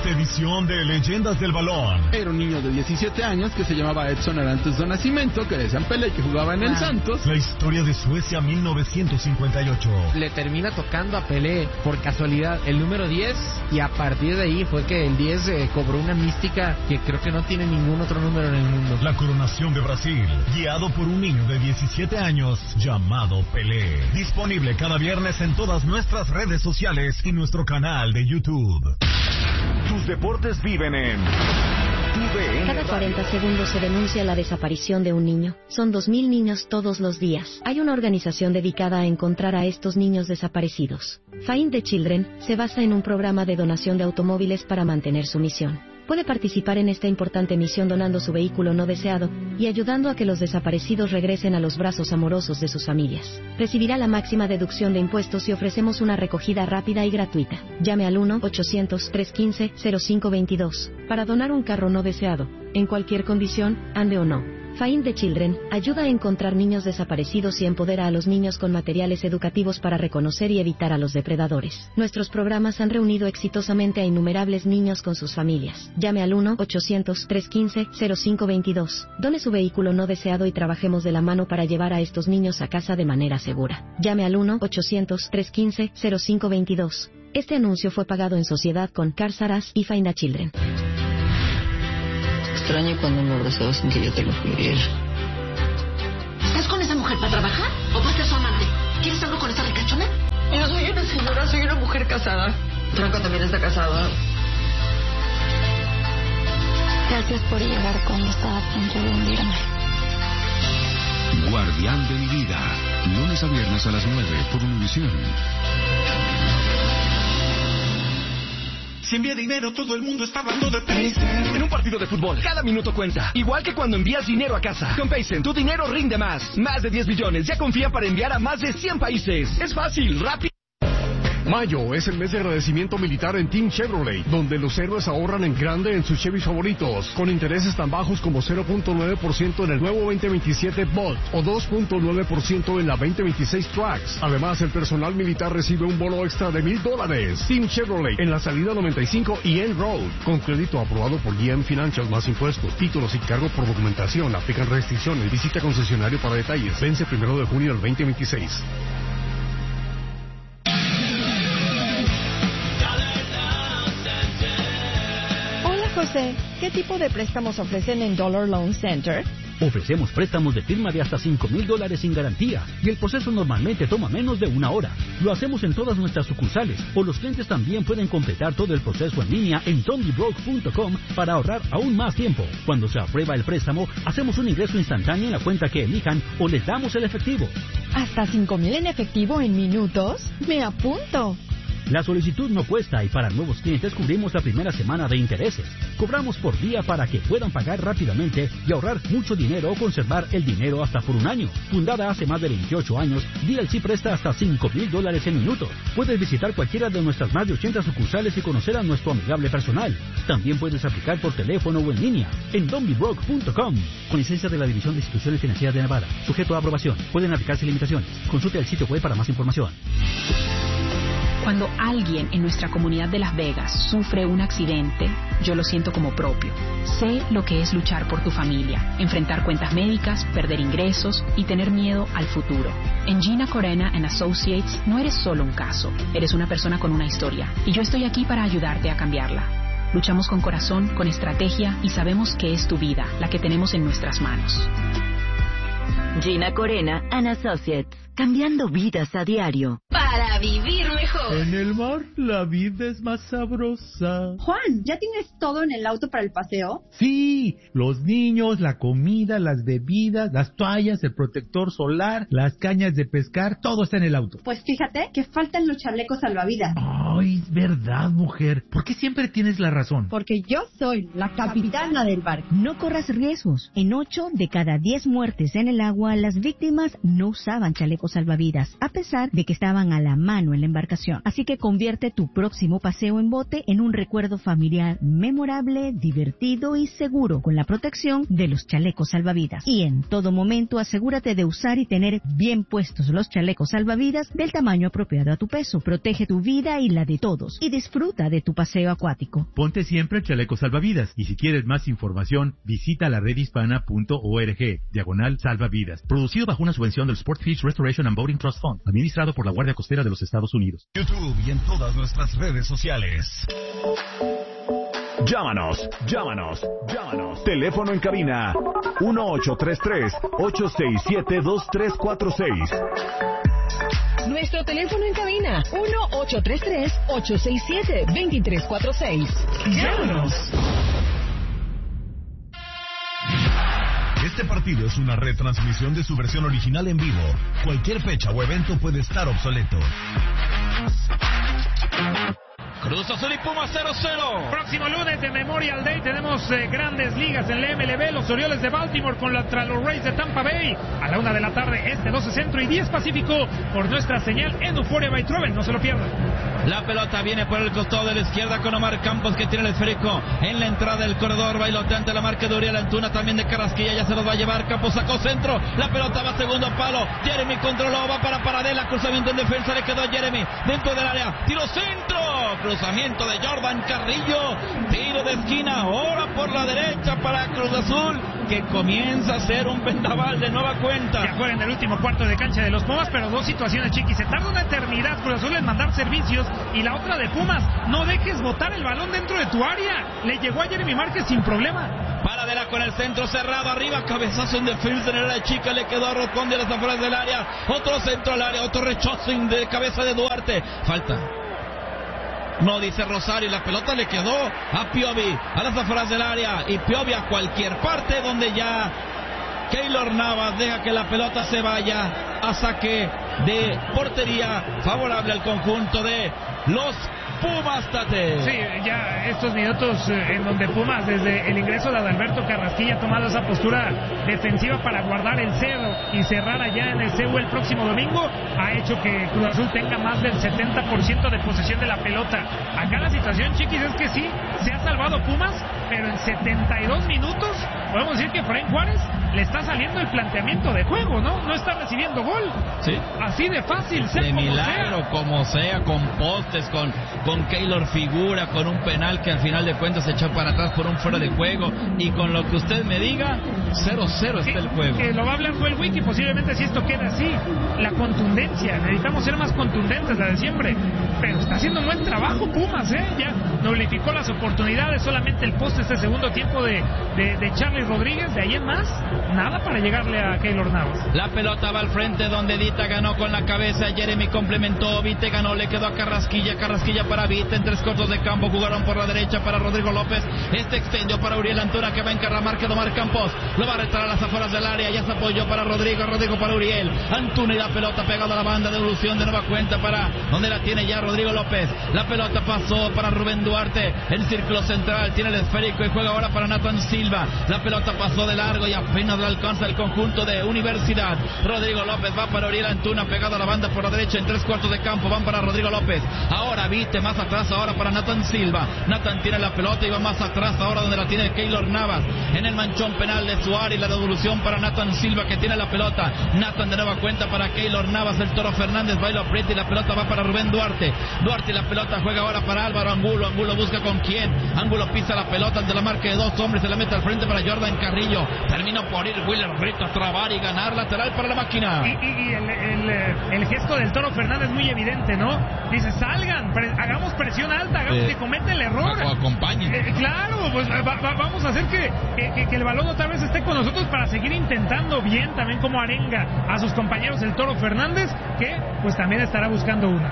esta edición de Leyendas del Balón. Era un niño de 17 años que se llamaba Edson Arantes do Nascimento, que decían Pelé, que jugaba en el Santos. La historia de Suecia 1958. Le termina tocando a Pelé por casualidad el número 10 y a partir de ahí fue que el 10 cobró una mística que creo que no tiene ningún otro número en el mundo. La coronación de Brasil, guiado por un niño de 17 años llamado Pelé. Disponible cada viernes en todas nuestras redes sociales y nuestro canal de YouTube. Tus deportes viven en TUDN. Cada 40 segundos se denuncia la desaparición de un niño. Son 2.000 niños todos los días. Hay una organización dedicada a encontrar a estos niños desaparecidos. Find the Children se basa en un programa de donación de automóviles para mantener su misión. Puede participar en esta importante misión donando su vehículo no deseado y ayudando a que los desaparecidos regresen a los brazos amorosos de sus familias. Recibirá la máxima deducción de impuestos y ofrecemos una recogida rápida y gratuita. Llame al 1-800-315-0522 para donar un carro no deseado, en cualquier condición, ande o no. Find the Children ayuda a encontrar niños desaparecidos y empodera a los niños con materiales educativos para reconocer y evitar a los depredadores. Nuestros programas han reunido exitosamente a innumerables niños con sus familias. Llame al 1-800-315-0522. Done su vehículo no deseado y trabajemos de la mano para llevar a estos niños a casa de manera segura. Llame al 1-800-315-0522. Este anuncio fue pagado en sociedad con Cars R Us y Find the Children. Extraño cuando me abrazaba sin que yo te lo pidiera. ¿Estás con esa mujer para trabajar o para ser su amante? ¿Quieres algo con esa ricachona? Yo soy una señora, soy una mujer casada. Franco también está casado. Gracias por llegar cuando estaba a punto de hundirme. Guardián de mi vida. Lunes a viernes a las 9 por Univisión. Si envía dinero, todo el mundo está hablando de Paycen. En un partido de fútbol, cada minuto cuenta. Igual que cuando envías dinero a casa. Con Paycen, tu dinero rinde más. Más de 10 billones ya confían para enviar a más de 100 países. Es fácil, rápido. Mayo es el mes de agradecimiento militar en Team Chevrolet, donde los héroes ahorran en grande en sus Chevys favoritos, con intereses tan bajos como 0.9% en el nuevo 2027 Bolt o 2.9% en la 2026 Trax. Además, el personal militar recibe un bono extra de $1,000. Team Chevrolet en la salida 95 y End Road, con crédito aprobado por GM Financial más impuestos, títulos y cargo por documentación. Aplican restricciones. Visita concesionario para detalles. Vence 1 de junio del 2026. José, ¿qué tipo de préstamos ofrecen en Dollar Loan Center? Ofrecemos préstamos de firma de hasta $5,000 sin garantía y el proceso normalmente toma menos de 1 hora. Lo hacemos en todas nuestras sucursales o los clientes también pueden completar todo el proceso en línea en dondibroke.com para ahorrar aún más tiempo. Cuando se aprueba el préstamo, hacemos un ingreso instantáneo en la cuenta que elijan o les damos el efectivo. ¿Hasta $5,000 en efectivo en minutos? ¡Me apunto! La solicitud no cuesta y para nuevos clientes cubrimos la primera semana de intereses. Cobramos por día para que puedan pagar rápidamente y ahorrar mucho dinero o conservar el dinero hasta por 1 año. Fundada hace más de 28 años, DLC presta hasta $5,000 en minutos. Puedes visitar cualquiera de nuestras más de 80 sucursales y conocer a nuestro amigable personal. También puedes aplicar por teléfono o en línea en dondibroke.com. Con licencia de la División de Instituciones Financieras de Nevada. Sujeto a aprobación. Pueden aplicarse limitaciones. Consulte el sitio web para más información. Cuando alguien en nuestra comunidad de Las Vegas sufre un accidente, yo lo siento como propio. Sé lo que es luchar por tu familia, enfrentar cuentas médicas, perder ingresos y tener miedo al futuro. En Gina Corena & Associates no eres solo un caso, eres una persona con una historia y yo estoy aquí para ayudarte a cambiarla. Luchamos con corazón, con estrategia y sabemos que es tu vida la que tenemos en nuestras manos. Gina Corena & Associates, cambiando vidas a diario. Para vivir mejor. En el mar, la vida es más sabrosa. Juan, ¿ya tienes todo en el auto para el paseo? Sí, los niños, la comida, las bebidas, las toallas, el protector solar, las cañas de pescar, todo está en el auto. Pues fíjate que faltan los chalecos salvavidas. Ay, es verdad, mujer. ¿Por qué siempre tienes la razón? Porque yo soy la capitana del barco. No corras riesgos. En 8 de cada 10 muertes en el agua, las víctimas no usaban chalecos chalecos salvavidas, a pesar de que estaban a la mano en la embarcación. Así que convierte tu próximo paseo en bote en un recuerdo familiar memorable, divertido y seguro, con la protección de los chalecos salvavidas. Y en todo momento asegúrate de usar y tener bien puestos los chalecos salvavidas del tamaño apropiado a tu peso. Protege tu vida y la de todos, y disfruta de tu paseo acuático. Ponte siempre el chaleco salvavidas, y si quieres más información, visita la redhispana.org/salvavidas. Producido bajo una subvención del Sport Fish Restoration and Boating Trust Fund, administrado por la Guardia Costera de los Estados Unidos. YouTube y en todas nuestras redes sociales. Llámanos. Teléfono en cabina 1-833-867-2346. Nuestro teléfono en cabina 1-833-867-2346. Llámanos. Este partido es una retransmisión de su versión original en vivo. Cualquier fecha o evento puede estar obsoleto. Cruz Azul y Pumas 0-0. Próximo lunes de Memorial Day tenemos grandes ligas en la MLB. Los Orioles de Baltimore contra los Rays de Tampa Bay a la 1 de la tarde, 12 Centro y 10 Pacífico, por nuestra señal en Euphoria by Travel. No se lo pierdan. La pelota viene por el costado de la izquierda con Omar Campos, que tiene el esférico en la entrada del corredor. Bailoteante la marca de Uriel Antuna, también de Carrasquilla, ya se los va a llevar. Campos sacó centro, la pelota va a segundo palo. Jeremy controló, va para Paradela, cruzamiento en defensa, le quedó a Jeremy dentro del área, tiro centro, cruzamiento de Jordan Carrillo, tiro de esquina, ahora por la derecha para Cruz Azul, que comienza a ser un vendaval de nueva cuenta. Ya juega en el último cuarto de cancha de los Pumas, pero dos situaciones, Chiqui. Se tarda una eternidad Cruz Azul en mandar servicios, y la otra de Pumas, no dejes botar el balón dentro de tu área. Le llegó a Jeremy Márquez sin problema. Paradela con el centro cerrado, arriba, cabezazo en defensa en el área chica, le quedó a Rocón de las afueras del área, otro centro al área, otro rechazo de cabeza de Duarte. Falta. No, dice Rosario, la pelota le quedó a Piovi, a las afueras del área, y Piovi a cualquier parte donde ya Keylor Navas deja que la pelota se vaya a saque de portería favorable al conjunto de los Pumas, Tate. Sí, ya estos minutos en donde Pumas, desde el ingreso de Adalberto Carrasquilla, ha tomado esa postura defensiva para guardar el cero y cerrar allá en el CEU el próximo domingo, ha hecho que Cruz Azul tenga más del 70% de posesión de la pelota. Acá la situación, Chiquis, es que sí, se ha salvado Pumas, pero en 72 minutos podemos decir que Efraín Juárez le está saliendo el planteamiento de juego, ¿no? No está recibiendo gol. Sí. Así de fácil, de milagro, como sea, con postes, con Keylor figura, con un penal que al final de cuentas se echó para atrás por un fuera de juego, y con lo que usted me diga, 0-0 está el juego. Lo va a hablar el Wiki, posiblemente si esto queda así. La contundencia, necesitamos ser más contundentes, la de siempre, pero está haciendo un buen trabajo Pumas, ya nulificó las oportunidades, solamente el poste este segundo tiempo de Charly Rodríguez, de ahí en más, nada para llegarle a Keylor Navas. La pelota va al frente donde Dita ganó con la cabeza, Jeremy complementó, Vite ganó, le quedó a Carrasquilla para Vite en tres cortos de campo, jugaron por la derecha para Rodrigo López, extendió para Uriel Antuna, que va a encarramar, que Omar Campos lo va a retar a las afueras del área, ya se apoyó para Rodrigo para Uriel Antuna, y la pelota pegada a la banda, devolución de nueva cuenta para donde la tiene ya Rodrigo López. La pelota pasó para Rubén Duarte en círculo central, tiene el esférico y juega ahora para Nathan Silva. La pelota pasó de largo y apenas la alcanza el conjunto de Universidad. Rodrigo López va para Uriel Antuna, pegado a la banda por la derecha en tres cuartos de campo, van para Rodrigo López. Ahora Vite más atrás, ahora para Nathan Silva. Nathan tiene la pelota y va más atrás ahora donde la tiene Keylor Navas en el manchón penal de su área, y la devolución para Nathan Silva, que tiene la pelota. Nathan de nueva cuenta para Keylor Navas, el Toro Fernández baila aprieta, y la pelota va para Rubén Duarte y la pelota juega ahora para Álvaro Angulo busca con quién, Angulo pisa la pelota ante la marca de dos hombres, se la mete al frente para Jordan Carrillo, terminó por ir Willer Brito a trabar y ganar, lateral para la máquina. Y el gesto del Toro Fernández muy evidente, ¿no? Dice, salgan, hagamos presión alta, hagamos que cometa el error, acompañen. Claro, pues vamos a hacer que el balón otra vez esté con nosotros para seguir intentando bien, también como arenga a sus compañeros el Toro Fernández, que pues también estará buscando una.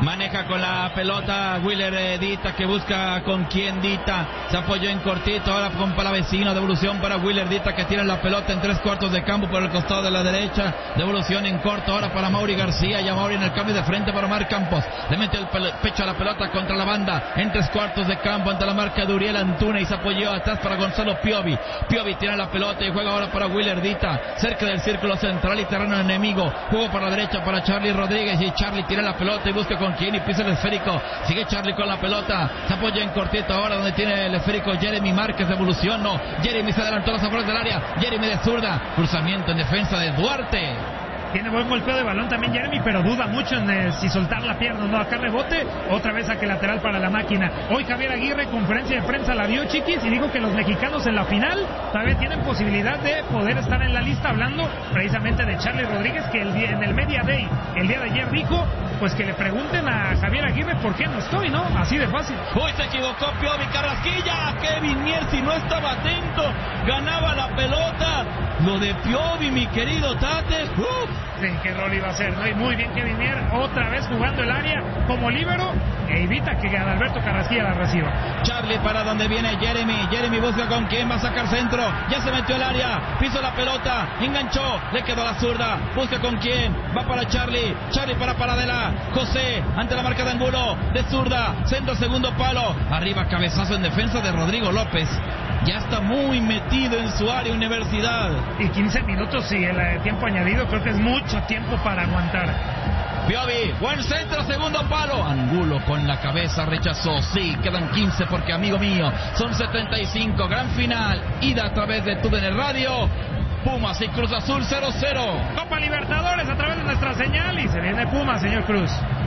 Maneja con la pelota Willer Dita, que busca con quién. Dita se apoyó en cortito, ahora con Palavecino, devolución para Willer Dita, que tira la pelota en 3/4 de campo por el costado de la derecha, devolución en corto ahora para Mauri García, ya Mauri en el cambio de frente para Omar Campos, le mete el pecho a la pelota contra la banda, en 3/4 de campo ante la marca de Uriel Antuna, y se apoyó atrás para Gonzalo Piovi. Piovi tira la pelota y juega ahora para Willer Dita, cerca del círculo central y terreno enemigo, jugó para la derecha para Charlie Rodríguez, y Charlie tira la pelota y busca con quién y pisa el esférico, sigue Charlie con la pelota, se apoya en cortito ahora donde tiene el esférico Jeremy Márquez, devolución, no, Jeremy se adelantó a los afueras del área, Jeremy de zurda, cruzamiento en defensa de Duarte. Tiene buen golpeo de balón también Jeremy, pero duda mucho en si soltar la pierna o no. Acá rebote, otra vez saque lateral para la máquina. Hoy Javier Aguirre, conferencia de prensa, la vio, Chiquis, y dijo que los mexicanos en la final todavía tienen posibilidad de poder estar en la lista, hablando precisamente de Charlie Rodríguez, que en el Media Day, el día de ayer, dijo pues que le pregunten a Javier Aguirre por qué no estoy, ¿no? Así de fácil. Uy, se equivocó Piovi, Carrasquilla, Kevin Mier, si no estaba atento, ganaba la pelota. Lo de Piovi, mi querido Tate. Sí, qué rol iba a ser, ¿no? Y muy bien Kevin Mier, otra vez jugando el área como líbero, e evita que Adalberto Carrasquilla la reciba. Charlie para donde viene Jeremy busca con quién, va a sacar centro, ya se metió al área, pisó la pelota, enganchó, le quedó la zurda, busca con quién, va para Charlie para Paradela, José, ante la marca de Angulo, de zurda, centro segundo palo, arriba cabezazo en defensa de Rodrigo López. Ya está muy metido en su área Universidad. Y 15 minutos, sí, el tiempo añadido, creo que es mucho tiempo para aguantar. Piovi, buen centro, segundo palo. Angulo con la cabeza rechazó. Sí, quedan 15 porque, amigo mío, son 75. Gran final, ida a través de TUDN Radio. Pumas y Cruz Azul 0-0. Copa Libertadores a través de nuestra señal, y se viene Pumas, señor Cruz.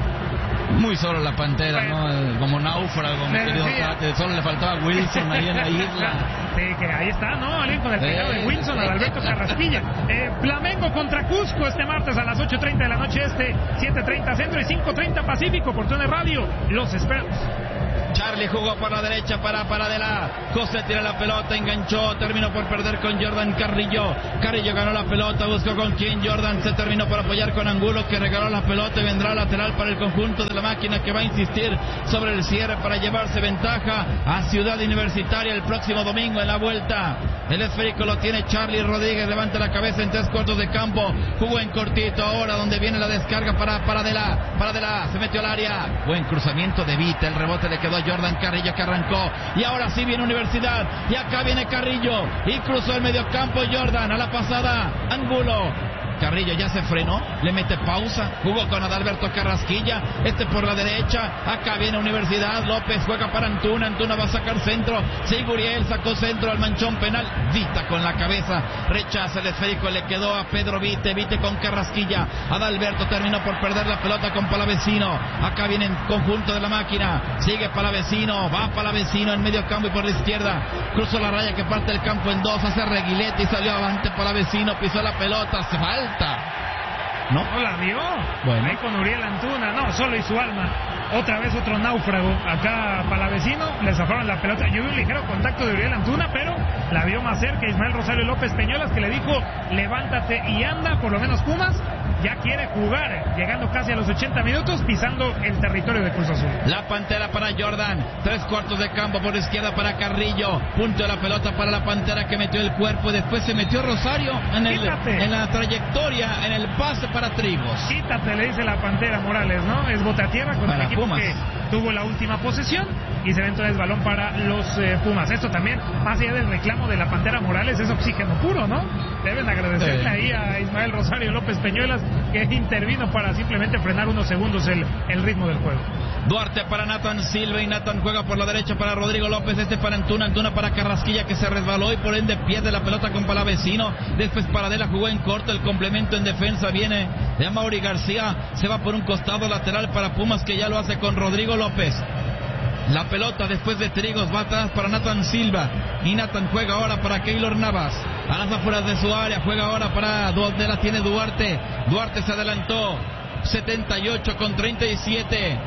Muy solo la Pantera, ¿no? Como náufrago, mi querido Tate. Solo le faltaba Wilson ahí en la isla. Sí, que ahí está, ¿no? Alguien con el pegado de Wilson, Adalberto Carrasquilla. Flamengo contra Cusco este martes a las 8:30 de la noche 7:30 Centro y 5:30 Pacífico por TUDN Radio. Los esperamos. Charlie jugó por la derecha para Paradela. José tira la pelota, enganchó, terminó por perder con Jordan Carrillo. Carrillo ganó la pelota, buscó con quién. Jordan se terminó por apoyar con Angulo, que regaló la pelota y vendrá lateral para el conjunto de la máquina, que va a insistir sobre el cierre para llevarse ventaja a Ciudad Universitaria el próximo domingo en la vuelta. El esférico lo tiene Charlie Rodríguez, levanta la cabeza en 3/4 de campo, jugó en cortito ahora donde viene la descarga para Paradela, se metió al área, buen cruzamiento de Vita, el rebote le quedó a Jordan Carrillo, que arrancó, y ahora sí viene Universidad, y acá viene Carrillo, y cruzó el mediocampo Jordan, a la pasada Angulo. Carrillo ya se frenó, le mete pausa, jugó con Adalberto Carrasquilla, por la derecha, acá viene Universidad, López juega para Antuna va a sacar centro, Siguriel sacó centro al manchón penal, Vita con la cabeza, rechaza el esférico, le quedó a Pedro Vite con Carrasquilla, Adalberto terminó por perder la pelota con Palavecino, acá viene el conjunto de la máquina, sigue Palavecino, va Palavecino en medio campo y por la izquierda, cruzó la raya que parte el campo en dos, hace reguilete y salió avante Palavecino, pisó la pelota, se falta. ¿No la vio? Bueno. Ahí con Uriel Antuna, no, solo y su alma. Otra vez otro náufrago. Acá Palavecino, le zafaron la pelota. Yo vi un ligero contacto de Uriel Antuna, pero la vio más cerca Ismael Rosario López Peñuelas, que le dijo, levántate y anda. Por lo menos Pumas ya quiere jugar, llegando casi a los 80 minutos, pisando el territorio de Cruz Azul. La Pantera para Jordan, 3/4 de campo por izquierda para Carrillo, punto de la pelota para la Pantera, que metió el cuerpo, y después se metió Rosario en la trayectoria, en el pase para Trigos. Quítate, le dice la Pantera Morales, ¿no? Es bote a tierra con el equipo Pumas, que tuvo la última posesión, y se ve entonces balón para los Pumas. Esto también, más allá del reclamo de la Pantera Morales, es oxígeno puro, ¿no? Deben agradecerle ahí a Ismael Rosario López Peñuelas, que intervino para simplemente frenar unos segundos el ritmo del juego. Duarte para Nathan Silva, y Nathan juega por la derecha para Rodrigo López, para Antuna para Carrasquilla, que se resbaló y por ende pierde la pelota con Palavecino. Después Paradela jugó en corto, el complemento en defensa viene de Mauri García, se va por un costado lateral para Pumas, que ya lo hace con Rodrigo López. La pelota después de Trigos va atrás para Nathan Silva, y Nathan juega ahora para Keylor Navas, a las afueras de su área, juega ahora para donde la tiene Duarte. Duarte se adelantó, 78 con 37.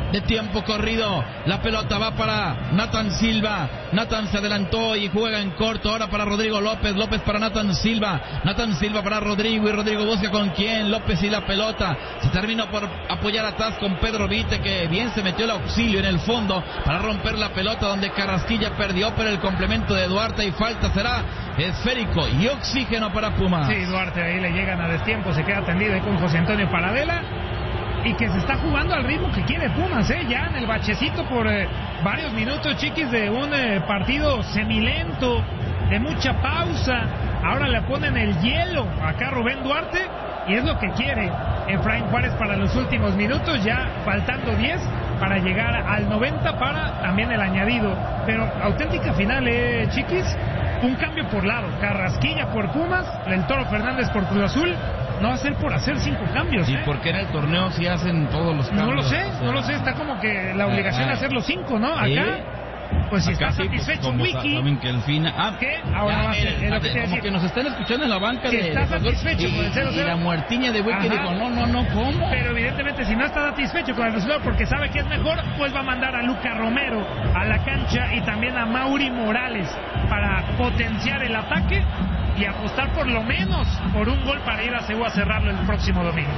de tiempo corrido. La pelota va para Nathan Silva. Nathan se adelantó y juega en corto. Ahora para Rodrigo López. López para Nathan Silva. Nathan Silva para Rodrigo. Y Rodrigo busca con quién. López y la pelota. Se terminó por apoyar atrás con Pedro Vite, que bien se metió el auxilio en el fondo para romper la pelota, donde Carrasquilla perdió, pero el complemento de Duarte y falta será esférico y oxígeno para Pumas. Sí, Duarte ahí le llegan a destiempo. Se queda tendido ahí con José Antonio Paradela. Y que se está jugando al ritmo que quiere Pumas, ya en el bachecito por varios minutos, chiquis, de un partido semilento, de mucha pausa. Ahora le ponen el hielo acá a Rubén Duarte y es lo que quiere Efraín Juárez para los últimos minutos, ya faltando 10 para llegar al 90 para también el añadido. Pero auténtica final, chiquis, un cambio por lado, Carrasquilla por Pumas, el Toro Fernández por Cruz Azul. No va a ser por hacer 5 cambios. ¿Y por qué en el torneo sí hacen todos los cambios? No lo sé, está como que la obligación de hacer los 5, ¿no? Acá, pues si está satisfecho Wiki. Saben que el final... ¿Qué? Ahora va a ser, como que nos están escuchando en la banca de... está satisfecho con el 0-0. Y la muertiña de Wiki dijo, no, ¿cómo? Pero evidentemente si no está satisfecho con el resultado porque sabe que es mejor, pues va a mandar a Luca Romero a la cancha y también a Mauri Morales para potenciar el ataque y apostar por lo menos por un gol para ir a CU a cerrarlo el próximo domingo.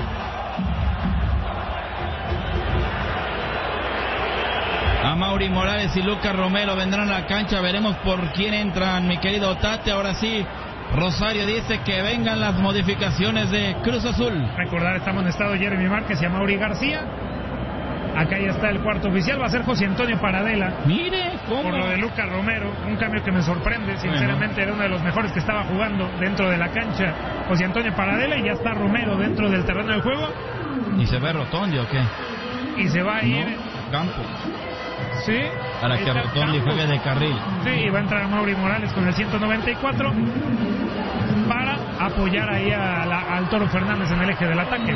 A Mauri Morales y Lucas Romero vendrán a la cancha, veremos por quién entran, mi querido Tate. Ahora sí, Rosario dice que vengan las modificaciones de Cruz Azul. Recordar, está amonestado Jeremy Márquez y a Mauri García. Acá ya está el cuarto oficial, va a ser José Antonio Paradela. Mire, ¿cómo? Por lo de Lucas Romero, un cambio que me sorprende, sinceramente era uno de los mejores que estaba jugando dentro de la cancha. José Antonio Paradela y ya está Romero dentro del terreno de juego. ¿Y se ve Rotondi o qué? Y se va a ir... Campo. Sí. Para que Rotondi juegue de carril. Sí, y va a entrar Mauri Morales con el 194 para apoyar ahí al Toro Fernández en el eje del ataque.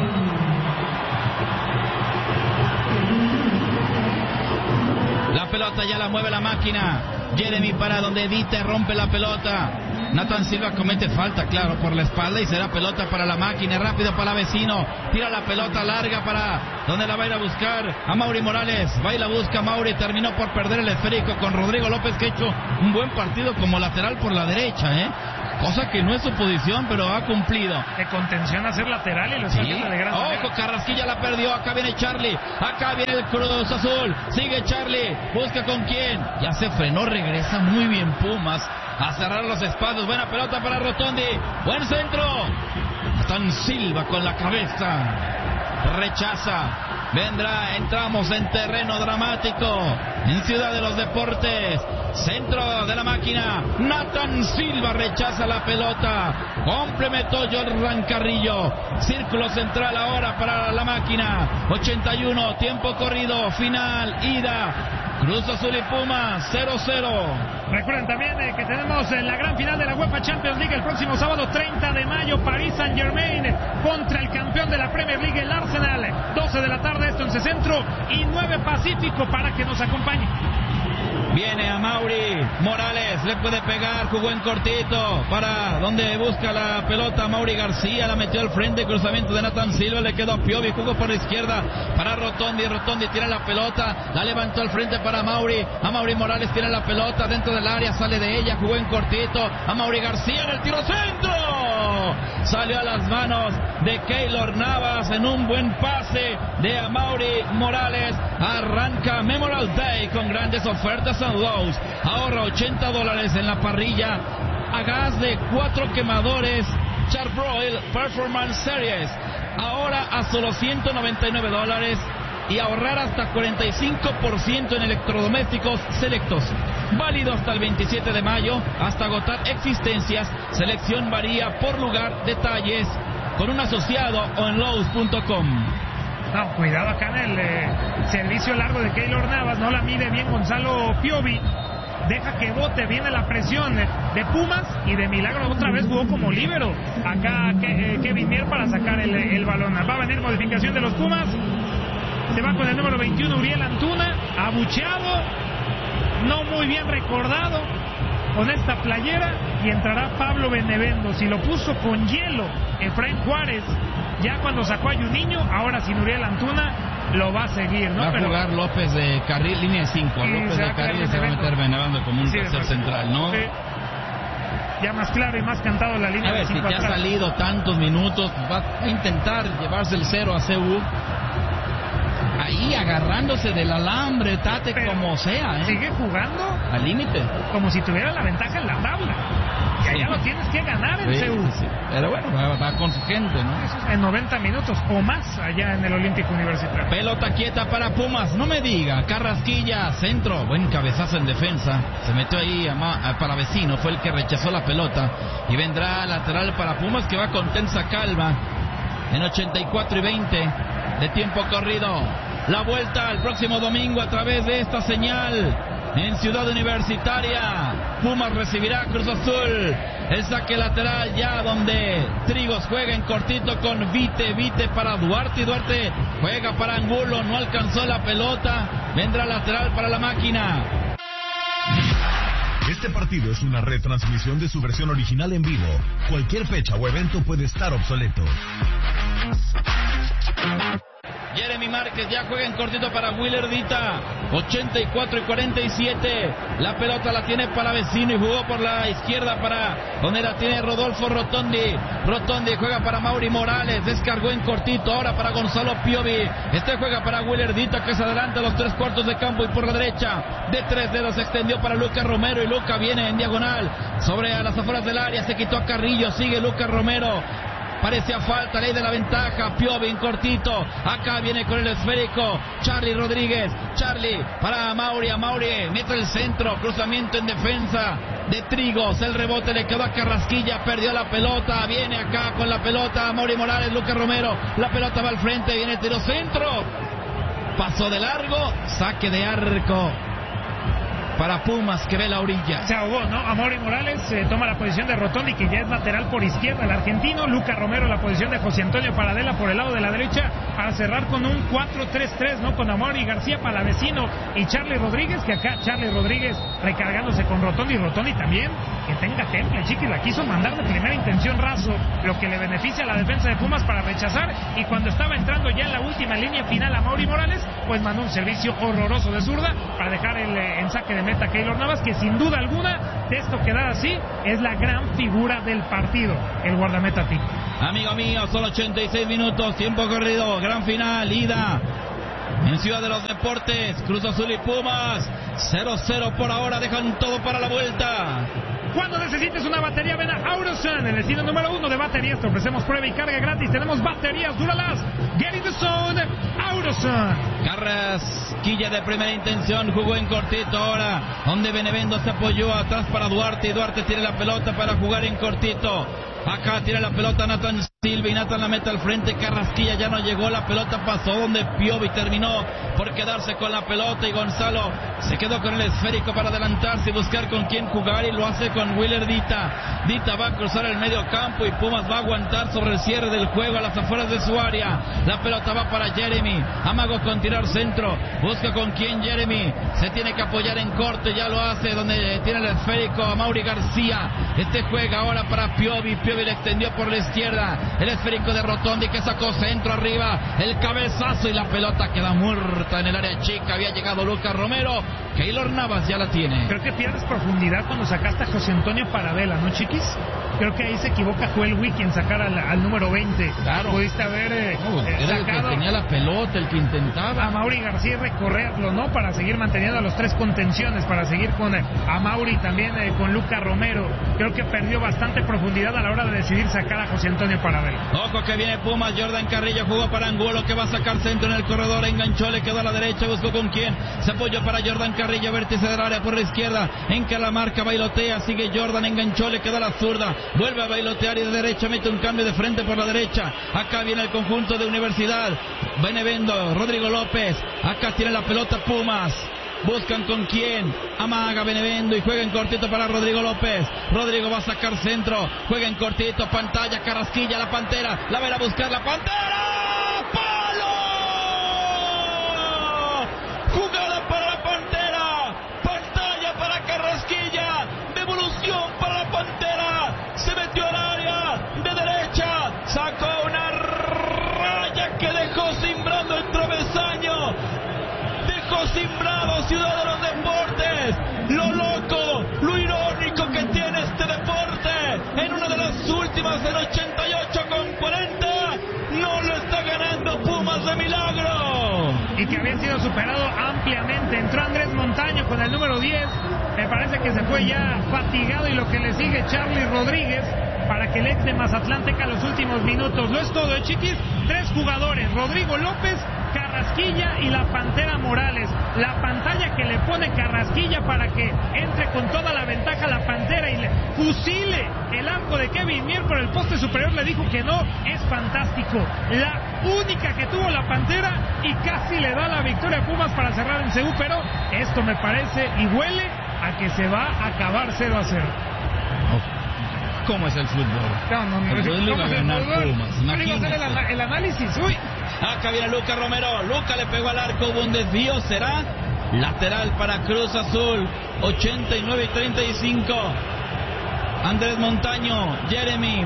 La pelota ya la mueve la máquina. Jeremy para donde Dite rompe la pelota. Nathan Silva comete falta, claro, por la espalda y será pelota para la máquina. Rápido para Vecino. Tira la pelota larga para donde la va a ir a buscar a Mauri Morales. Va y la busca Mauri. Terminó por perder el esférico con Rodrigo López, que ha hecho un buen partido como lateral por la derecha, cosa que no es su posición, pero ha cumplido. De contención a ser lateral y lo está haciendo de gran manera. Ojo, Carrasquilla la perdió. Acá viene Charlie. Acá viene el Cruz Azul. Sigue Charlie. Busca con quién. Ya se frenó. Regresa muy bien Pumas a cerrar los espacios. Buena pelota para Rotondi. Buen centro. Nathan Silva con la cabeza. Rechaza. Vendrá, entramos en terreno dramático en Ciudad de los Deportes. Centro de la máquina. Nathan Silva rechaza la pelota. Complementó Jordan Carrillo. Círculo central ahora para la máquina. 81, tiempo corrido, final, ida. Cruz Azul y Pumas, 0-0. Recuerden también que tenemos la gran final de la UEFA Champions League el próximo sábado 30 de mayo. Paris Saint-Germain contra el campeón de la Premier League, el Arsenal. 12 de la tarde, esto en C-Centro y 9 Pacífico para que nos acompañe. Viene a Mauri Morales, le puede pegar, jugó en cortito, para donde busca la pelota Mauri García, la metió al frente, cruzamiento de Nathan Silva, le quedó a Piovi, jugó por la izquierda para Rotondi tira la pelota, la levantó al frente para Mauri, a Mauri Morales tira la pelota dentro del área, sale de ella, jugó en cortito, a Mauri García en el tiro centro, salió a las manos de Keylor Navas en un buen pase de Mauri Morales. Arranca Memorial Day con grandes ofertas a Lowe's. Ahorra $80 en la parrilla a gas de 4 quemadores Charbroil Performance Series. Ahora a solo $199 y ahorrar hasta 45% en electrodomésticos selectos. Válido hasta el 27 de mayo, hasta agotar existencias. Selección varía por lugar, detalles con un asociado o en Lowe's.com. No, cuidado acá en el servicio largo de Keylor Navas, no la mide bien Gonzalo Piovi, deja que bote, viene la presión de Pumas y de milagro otra vez jugó como líbero acá Kevin Mier para sacar el balón. Va a venir modificación de los Pumas, se va con el número 21 Uriel Antuna, abucheado, no muy bien recordado con esta playera, y entrará Pablo Benevendo. Si lo puso con hielo Efraín Juárez ya cuando sacó a Juninho, ahora sin Uriel Antuna, lo va a seguir, ¿no? Va a jugar López de carril, línea de 5. López de carril se va a meter Benevando como un tercer central, ¿no? Sí. Ya más claro y más cantado la línea de 5 si te ha salido tantos minutos, va a intentar llevarse el 0 a CU. Ahí agarrándose del alambre, Tate, pero como sea, ¿eh? Sigue jugando al límite, como si tuviera la ventaja en la tabla. Que ya lo tienes que ganar en CU. Sí. Pero bueno, va con su gente, ¿no? En 90 minutos o más allá en el Olímpico Universitario. Pelota quieta para Pumas, no me diga. Carrasquilla, centro, buen cabezazo en defensa. Se metió ahí para Vecino, fue el que rechazó la pelota. Y vendrá lateral para Pumas, que va con tensa calma. En 84 y 20 de tiempo corrido. La vuelta el próximo domingo a través de esta señal en Ciudad Universitaria. Pumas recibirá Cruz Azul. El saque lateral ya donde Trigos juega en cortito con Vite para Duarte, y Duarte juega para Angulo, no alcanzó la pelota. Vendrá lateral para la máquina. Este partido es una retransmisión de su versión original en vivo. Cualquier fecha o evento puede estar obsoleto. Jeremy Márquez ya juega en cortito para Willer Dita. 84 y 47. La pelota la tiene para Vecino y jugó por la izquierda para donde la tiene Rodolfo Rotondi. Rotondi juega para Mauri Morales. Descargó en cortito ahora para Gonzalo Piovi. Este juega para Willer Dita, que se adelanta a los 3/4 de campo y por la derecha de 3 dedos se extendió para Lucas Romero, y Lucas viene en diagonal sobre a las afueras del área. Se quitó a Carrillo. Sigue Lucas Romero. Parecía falta, ley de la ventaja. Piovi en cortito. Acá viene con el esférico Charlie Rodríguez. Charlie para Mauri. A Mauri mete el centro. Cruzamiento en defensa de Trigos. El rebote le quedó a Carrasquilla. Perdió la pelota. Viene acá con la pelota Mauri Morales. Lucas Romero. La pelota va al frente. Viene tiro centro. Paso de largo. Saque de arco para Pumas, que ve la orilla. Se ahogó, ¿no? Amaury Morales toma la posición de Rotondi, que ya es lateral por izquierda, el argentino. Lucas Romero la posición de José Antonio Paradela por el lado de la derecha, para cerrar con un 4-3-3, ¿no? Con Amaury García para Vecino y Charlie Rodríguez, que acá Charlie Rodríguez recargándose con Rotondi. Rotondi también, que tenga temple, Chiquis, la quiso mandar de primera intención raso, lo que le beneficia a la defensa de Pumas para rechazar, y cuando estaba entrando ya en la última línea final Amaury Morales, pues mandó un servicio horroroso de zurda para dejar en saque de meta Keylor Navas, que sin duda alguna, de esto quedar así, es la gran figura del partido, el guardameta Tico. Amigo mío, solo 86 minutos, tiempo corrido, gran final, ida en Ciudad de los Deportes, Cruz Azul y Pumas, 0-0 por ahora, dejan todo para la vuelta. Cuando necesites una batería, ven a Autosun, el destino número 1 de baterías. Te ofrecemos prueba y carga gratis. Tenemos baterías Duralast, Get in the Zone, Autosun. Carrasquilla de primera intención, jugó en cortito ahora, donde Benevendo se apoyó atrás para Duarte, y Duarte tiene la pelota para jugar en cortito. Acá tira la pelota Nathan Silva, y Nathan la mete al frente. Carrasquilla ya no llegó, la pelota pasó donde Piovi terminó por quedarse con la pelota, y Gonzalo se quedó con el esférico para adelantarse y buscar con quién jugar, y lo hace con Willer Dita. Dita va a cruzar el medio campo y Pumas va a aguantar sobre el cierre del juego a las afueras de su área. La pelota va para Jeremy, amago con tirar centro, busca con quién Jeremy, se tiene que apoyar en corte, ya lo hace donde tiene el esférico a Mauri García. Este juega ahora para Piovi, Piovi le extendió por la izquierda, el esférico de Rotondi, que sacó centro arriba, el cabezazo, y la pelota queda muerta en el área chica. Había llegado Lucas Romero, Keylor Navas ya la tiene. Creo que pierdes profundidad cuando sacaste a José Antonio Paradela, ¿no, Chiquis? Creo que ahí se equivoca Joel Wiki en sacar al número 20. Claro. Pudiste haber era sacado el que tenía la pelota, el que intentaba. A Mauri García, recorrerlo, ¿no? Para seguir manteniendo a los tres contenciones, para seguir con a Mauri, también con Lucas Romero. Creo que perdió bastante profundidad a la hora de decidir sacar a José Antonio Paradela. Ojo que viene Pumas, Jordan Carrillo jugó para Angulo, que va a sacar centro en el corredor, enganchó, le quedó a la derecha, buscó con quién, se apoyó para Jordan Carrillo, vértice del área por la izquierda, enca la marca, bailotea, sigue Jordan, enganchó, le quedó a la zurda, vuelve a bailotear y de derecha mete un cambio de frente por la derecha. Acá viene el conjunto de Universidad, Benevendo, Rodrigo López, acá tiene la pelota Pumas. Buscan con quién, amaga Benevendo y juega en cortito para Rodrigo López. Rodrigo va a sacar centro, juega en cortito, pantalla, Carrasquilla, la Pantera, la va a buscar la Pantera, ¡palo! Jugada para la Pantera, pantalla para Carrasquilla, devolución para la Pantera, se metió al área de derecha, sacó una raya que dejó cimbrando el travesaño. ciudad de los deportes. Lo loco, lo irónico que tiene este deporte. En una de las últimas del 88-40, no lo está ganando Pumas de milagro. Y que había sido superado ampliamente. Entró Andrés Montaño con el número 10. Me parece que se fue ya fatigado y lo que le sigue Charlie Rodríguez para que el ex de Mazatlán tenga los últimos minutos. Lo es todo, chiquis. 3 jugadores, Rodrigo López, Carrasquilla y la Pantera Morales. La pantalla que le pone Carrasquilla para que entre con toda la ventaja la Pantera y le fusile el arco de Kevin Mier, pero el poste superior le dijo que no. Es fantástico. La única que tuvo la Pantera y casi le da la victoria a Pumas para cerrar en CU, pero esto me parece y huele a que se va a acabar 0-0. ¿Cómo es el fútbol? No. El fútbol va a ganar Pumas. Imagínate el análisis. Uy. Acá viene Luca Romero. Luca le pegó al arco, hubo un desvío. ¿Será? Lateral para Cruz Azul. 89-35. Andrés Montaño. Jeremy.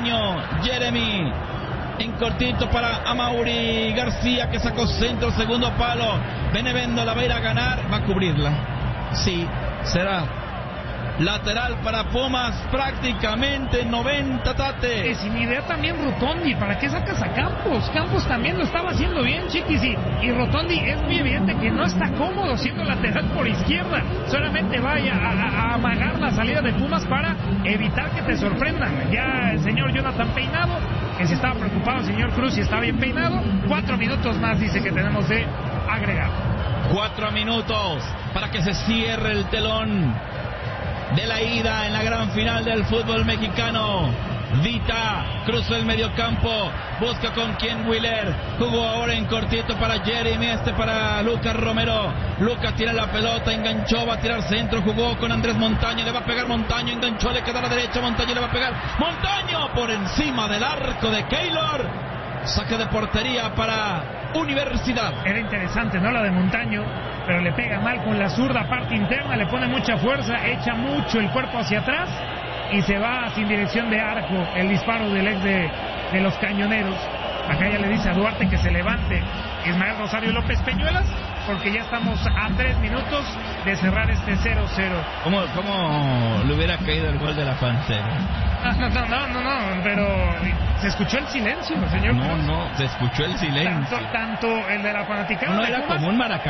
En cortito para Amaury García, que sacó centro, segundo palo. Benevendo la va a ir a ganar. Va a cubrirla. Sí, será. Lateral para Pumas, prácticamente 90, Tate. Sin idea también Rotondi. ¿Para qué sacas a Campos? Campos también lo estaba haciendo bien, chiquis. Y Rotondi es muy evidente que no está cómodo siendo lateral por izquierda. Solamente vaya a amagar la salida de Pumas para evitar que te sorprendan. Ya el señor Jonathan peinado, que si estaba preocupado el señor Cruz y está bien peinado. 4 minutos más dice que tenemos de agregar. 4 minutos para que se cierre el telón de la ida en la gran final del fútbol mexicano. Vita cruzó el mediocampo, busca con quién Wheeler, jugó ahora en cortito para Jeremy, para Lucas Romero. Lucas tira la pelota, enganchó, va a tirar centro, jugó con Andrés Montaño, le va a pegar Montaño, enganchó, le queda a la derecha, Montaño le va a pegar, Montaño por encima del arco de Keylor. Saque de portería para Universidad. Era interesante, ¿no? La de Montaño, pero le pega mal con la zurda parte interna, le pone mucha fuerza, echa mucho el cuerpo hacia atrás y se va sin dirección de arco el disparo del ex de los Cañoneros. Acá ya le dice a Duarte que se levante Ismael Rosario López Peñuelas, porque ya estamos a 3 minutos de cerrar este 0-0. ¿Cómo le hubiera caído el gol de la Pantera? No, pero se escuchó el silencio, señor. No, se escuchó el silencio. Tanto el de la fanaticada. No era como un maracaná.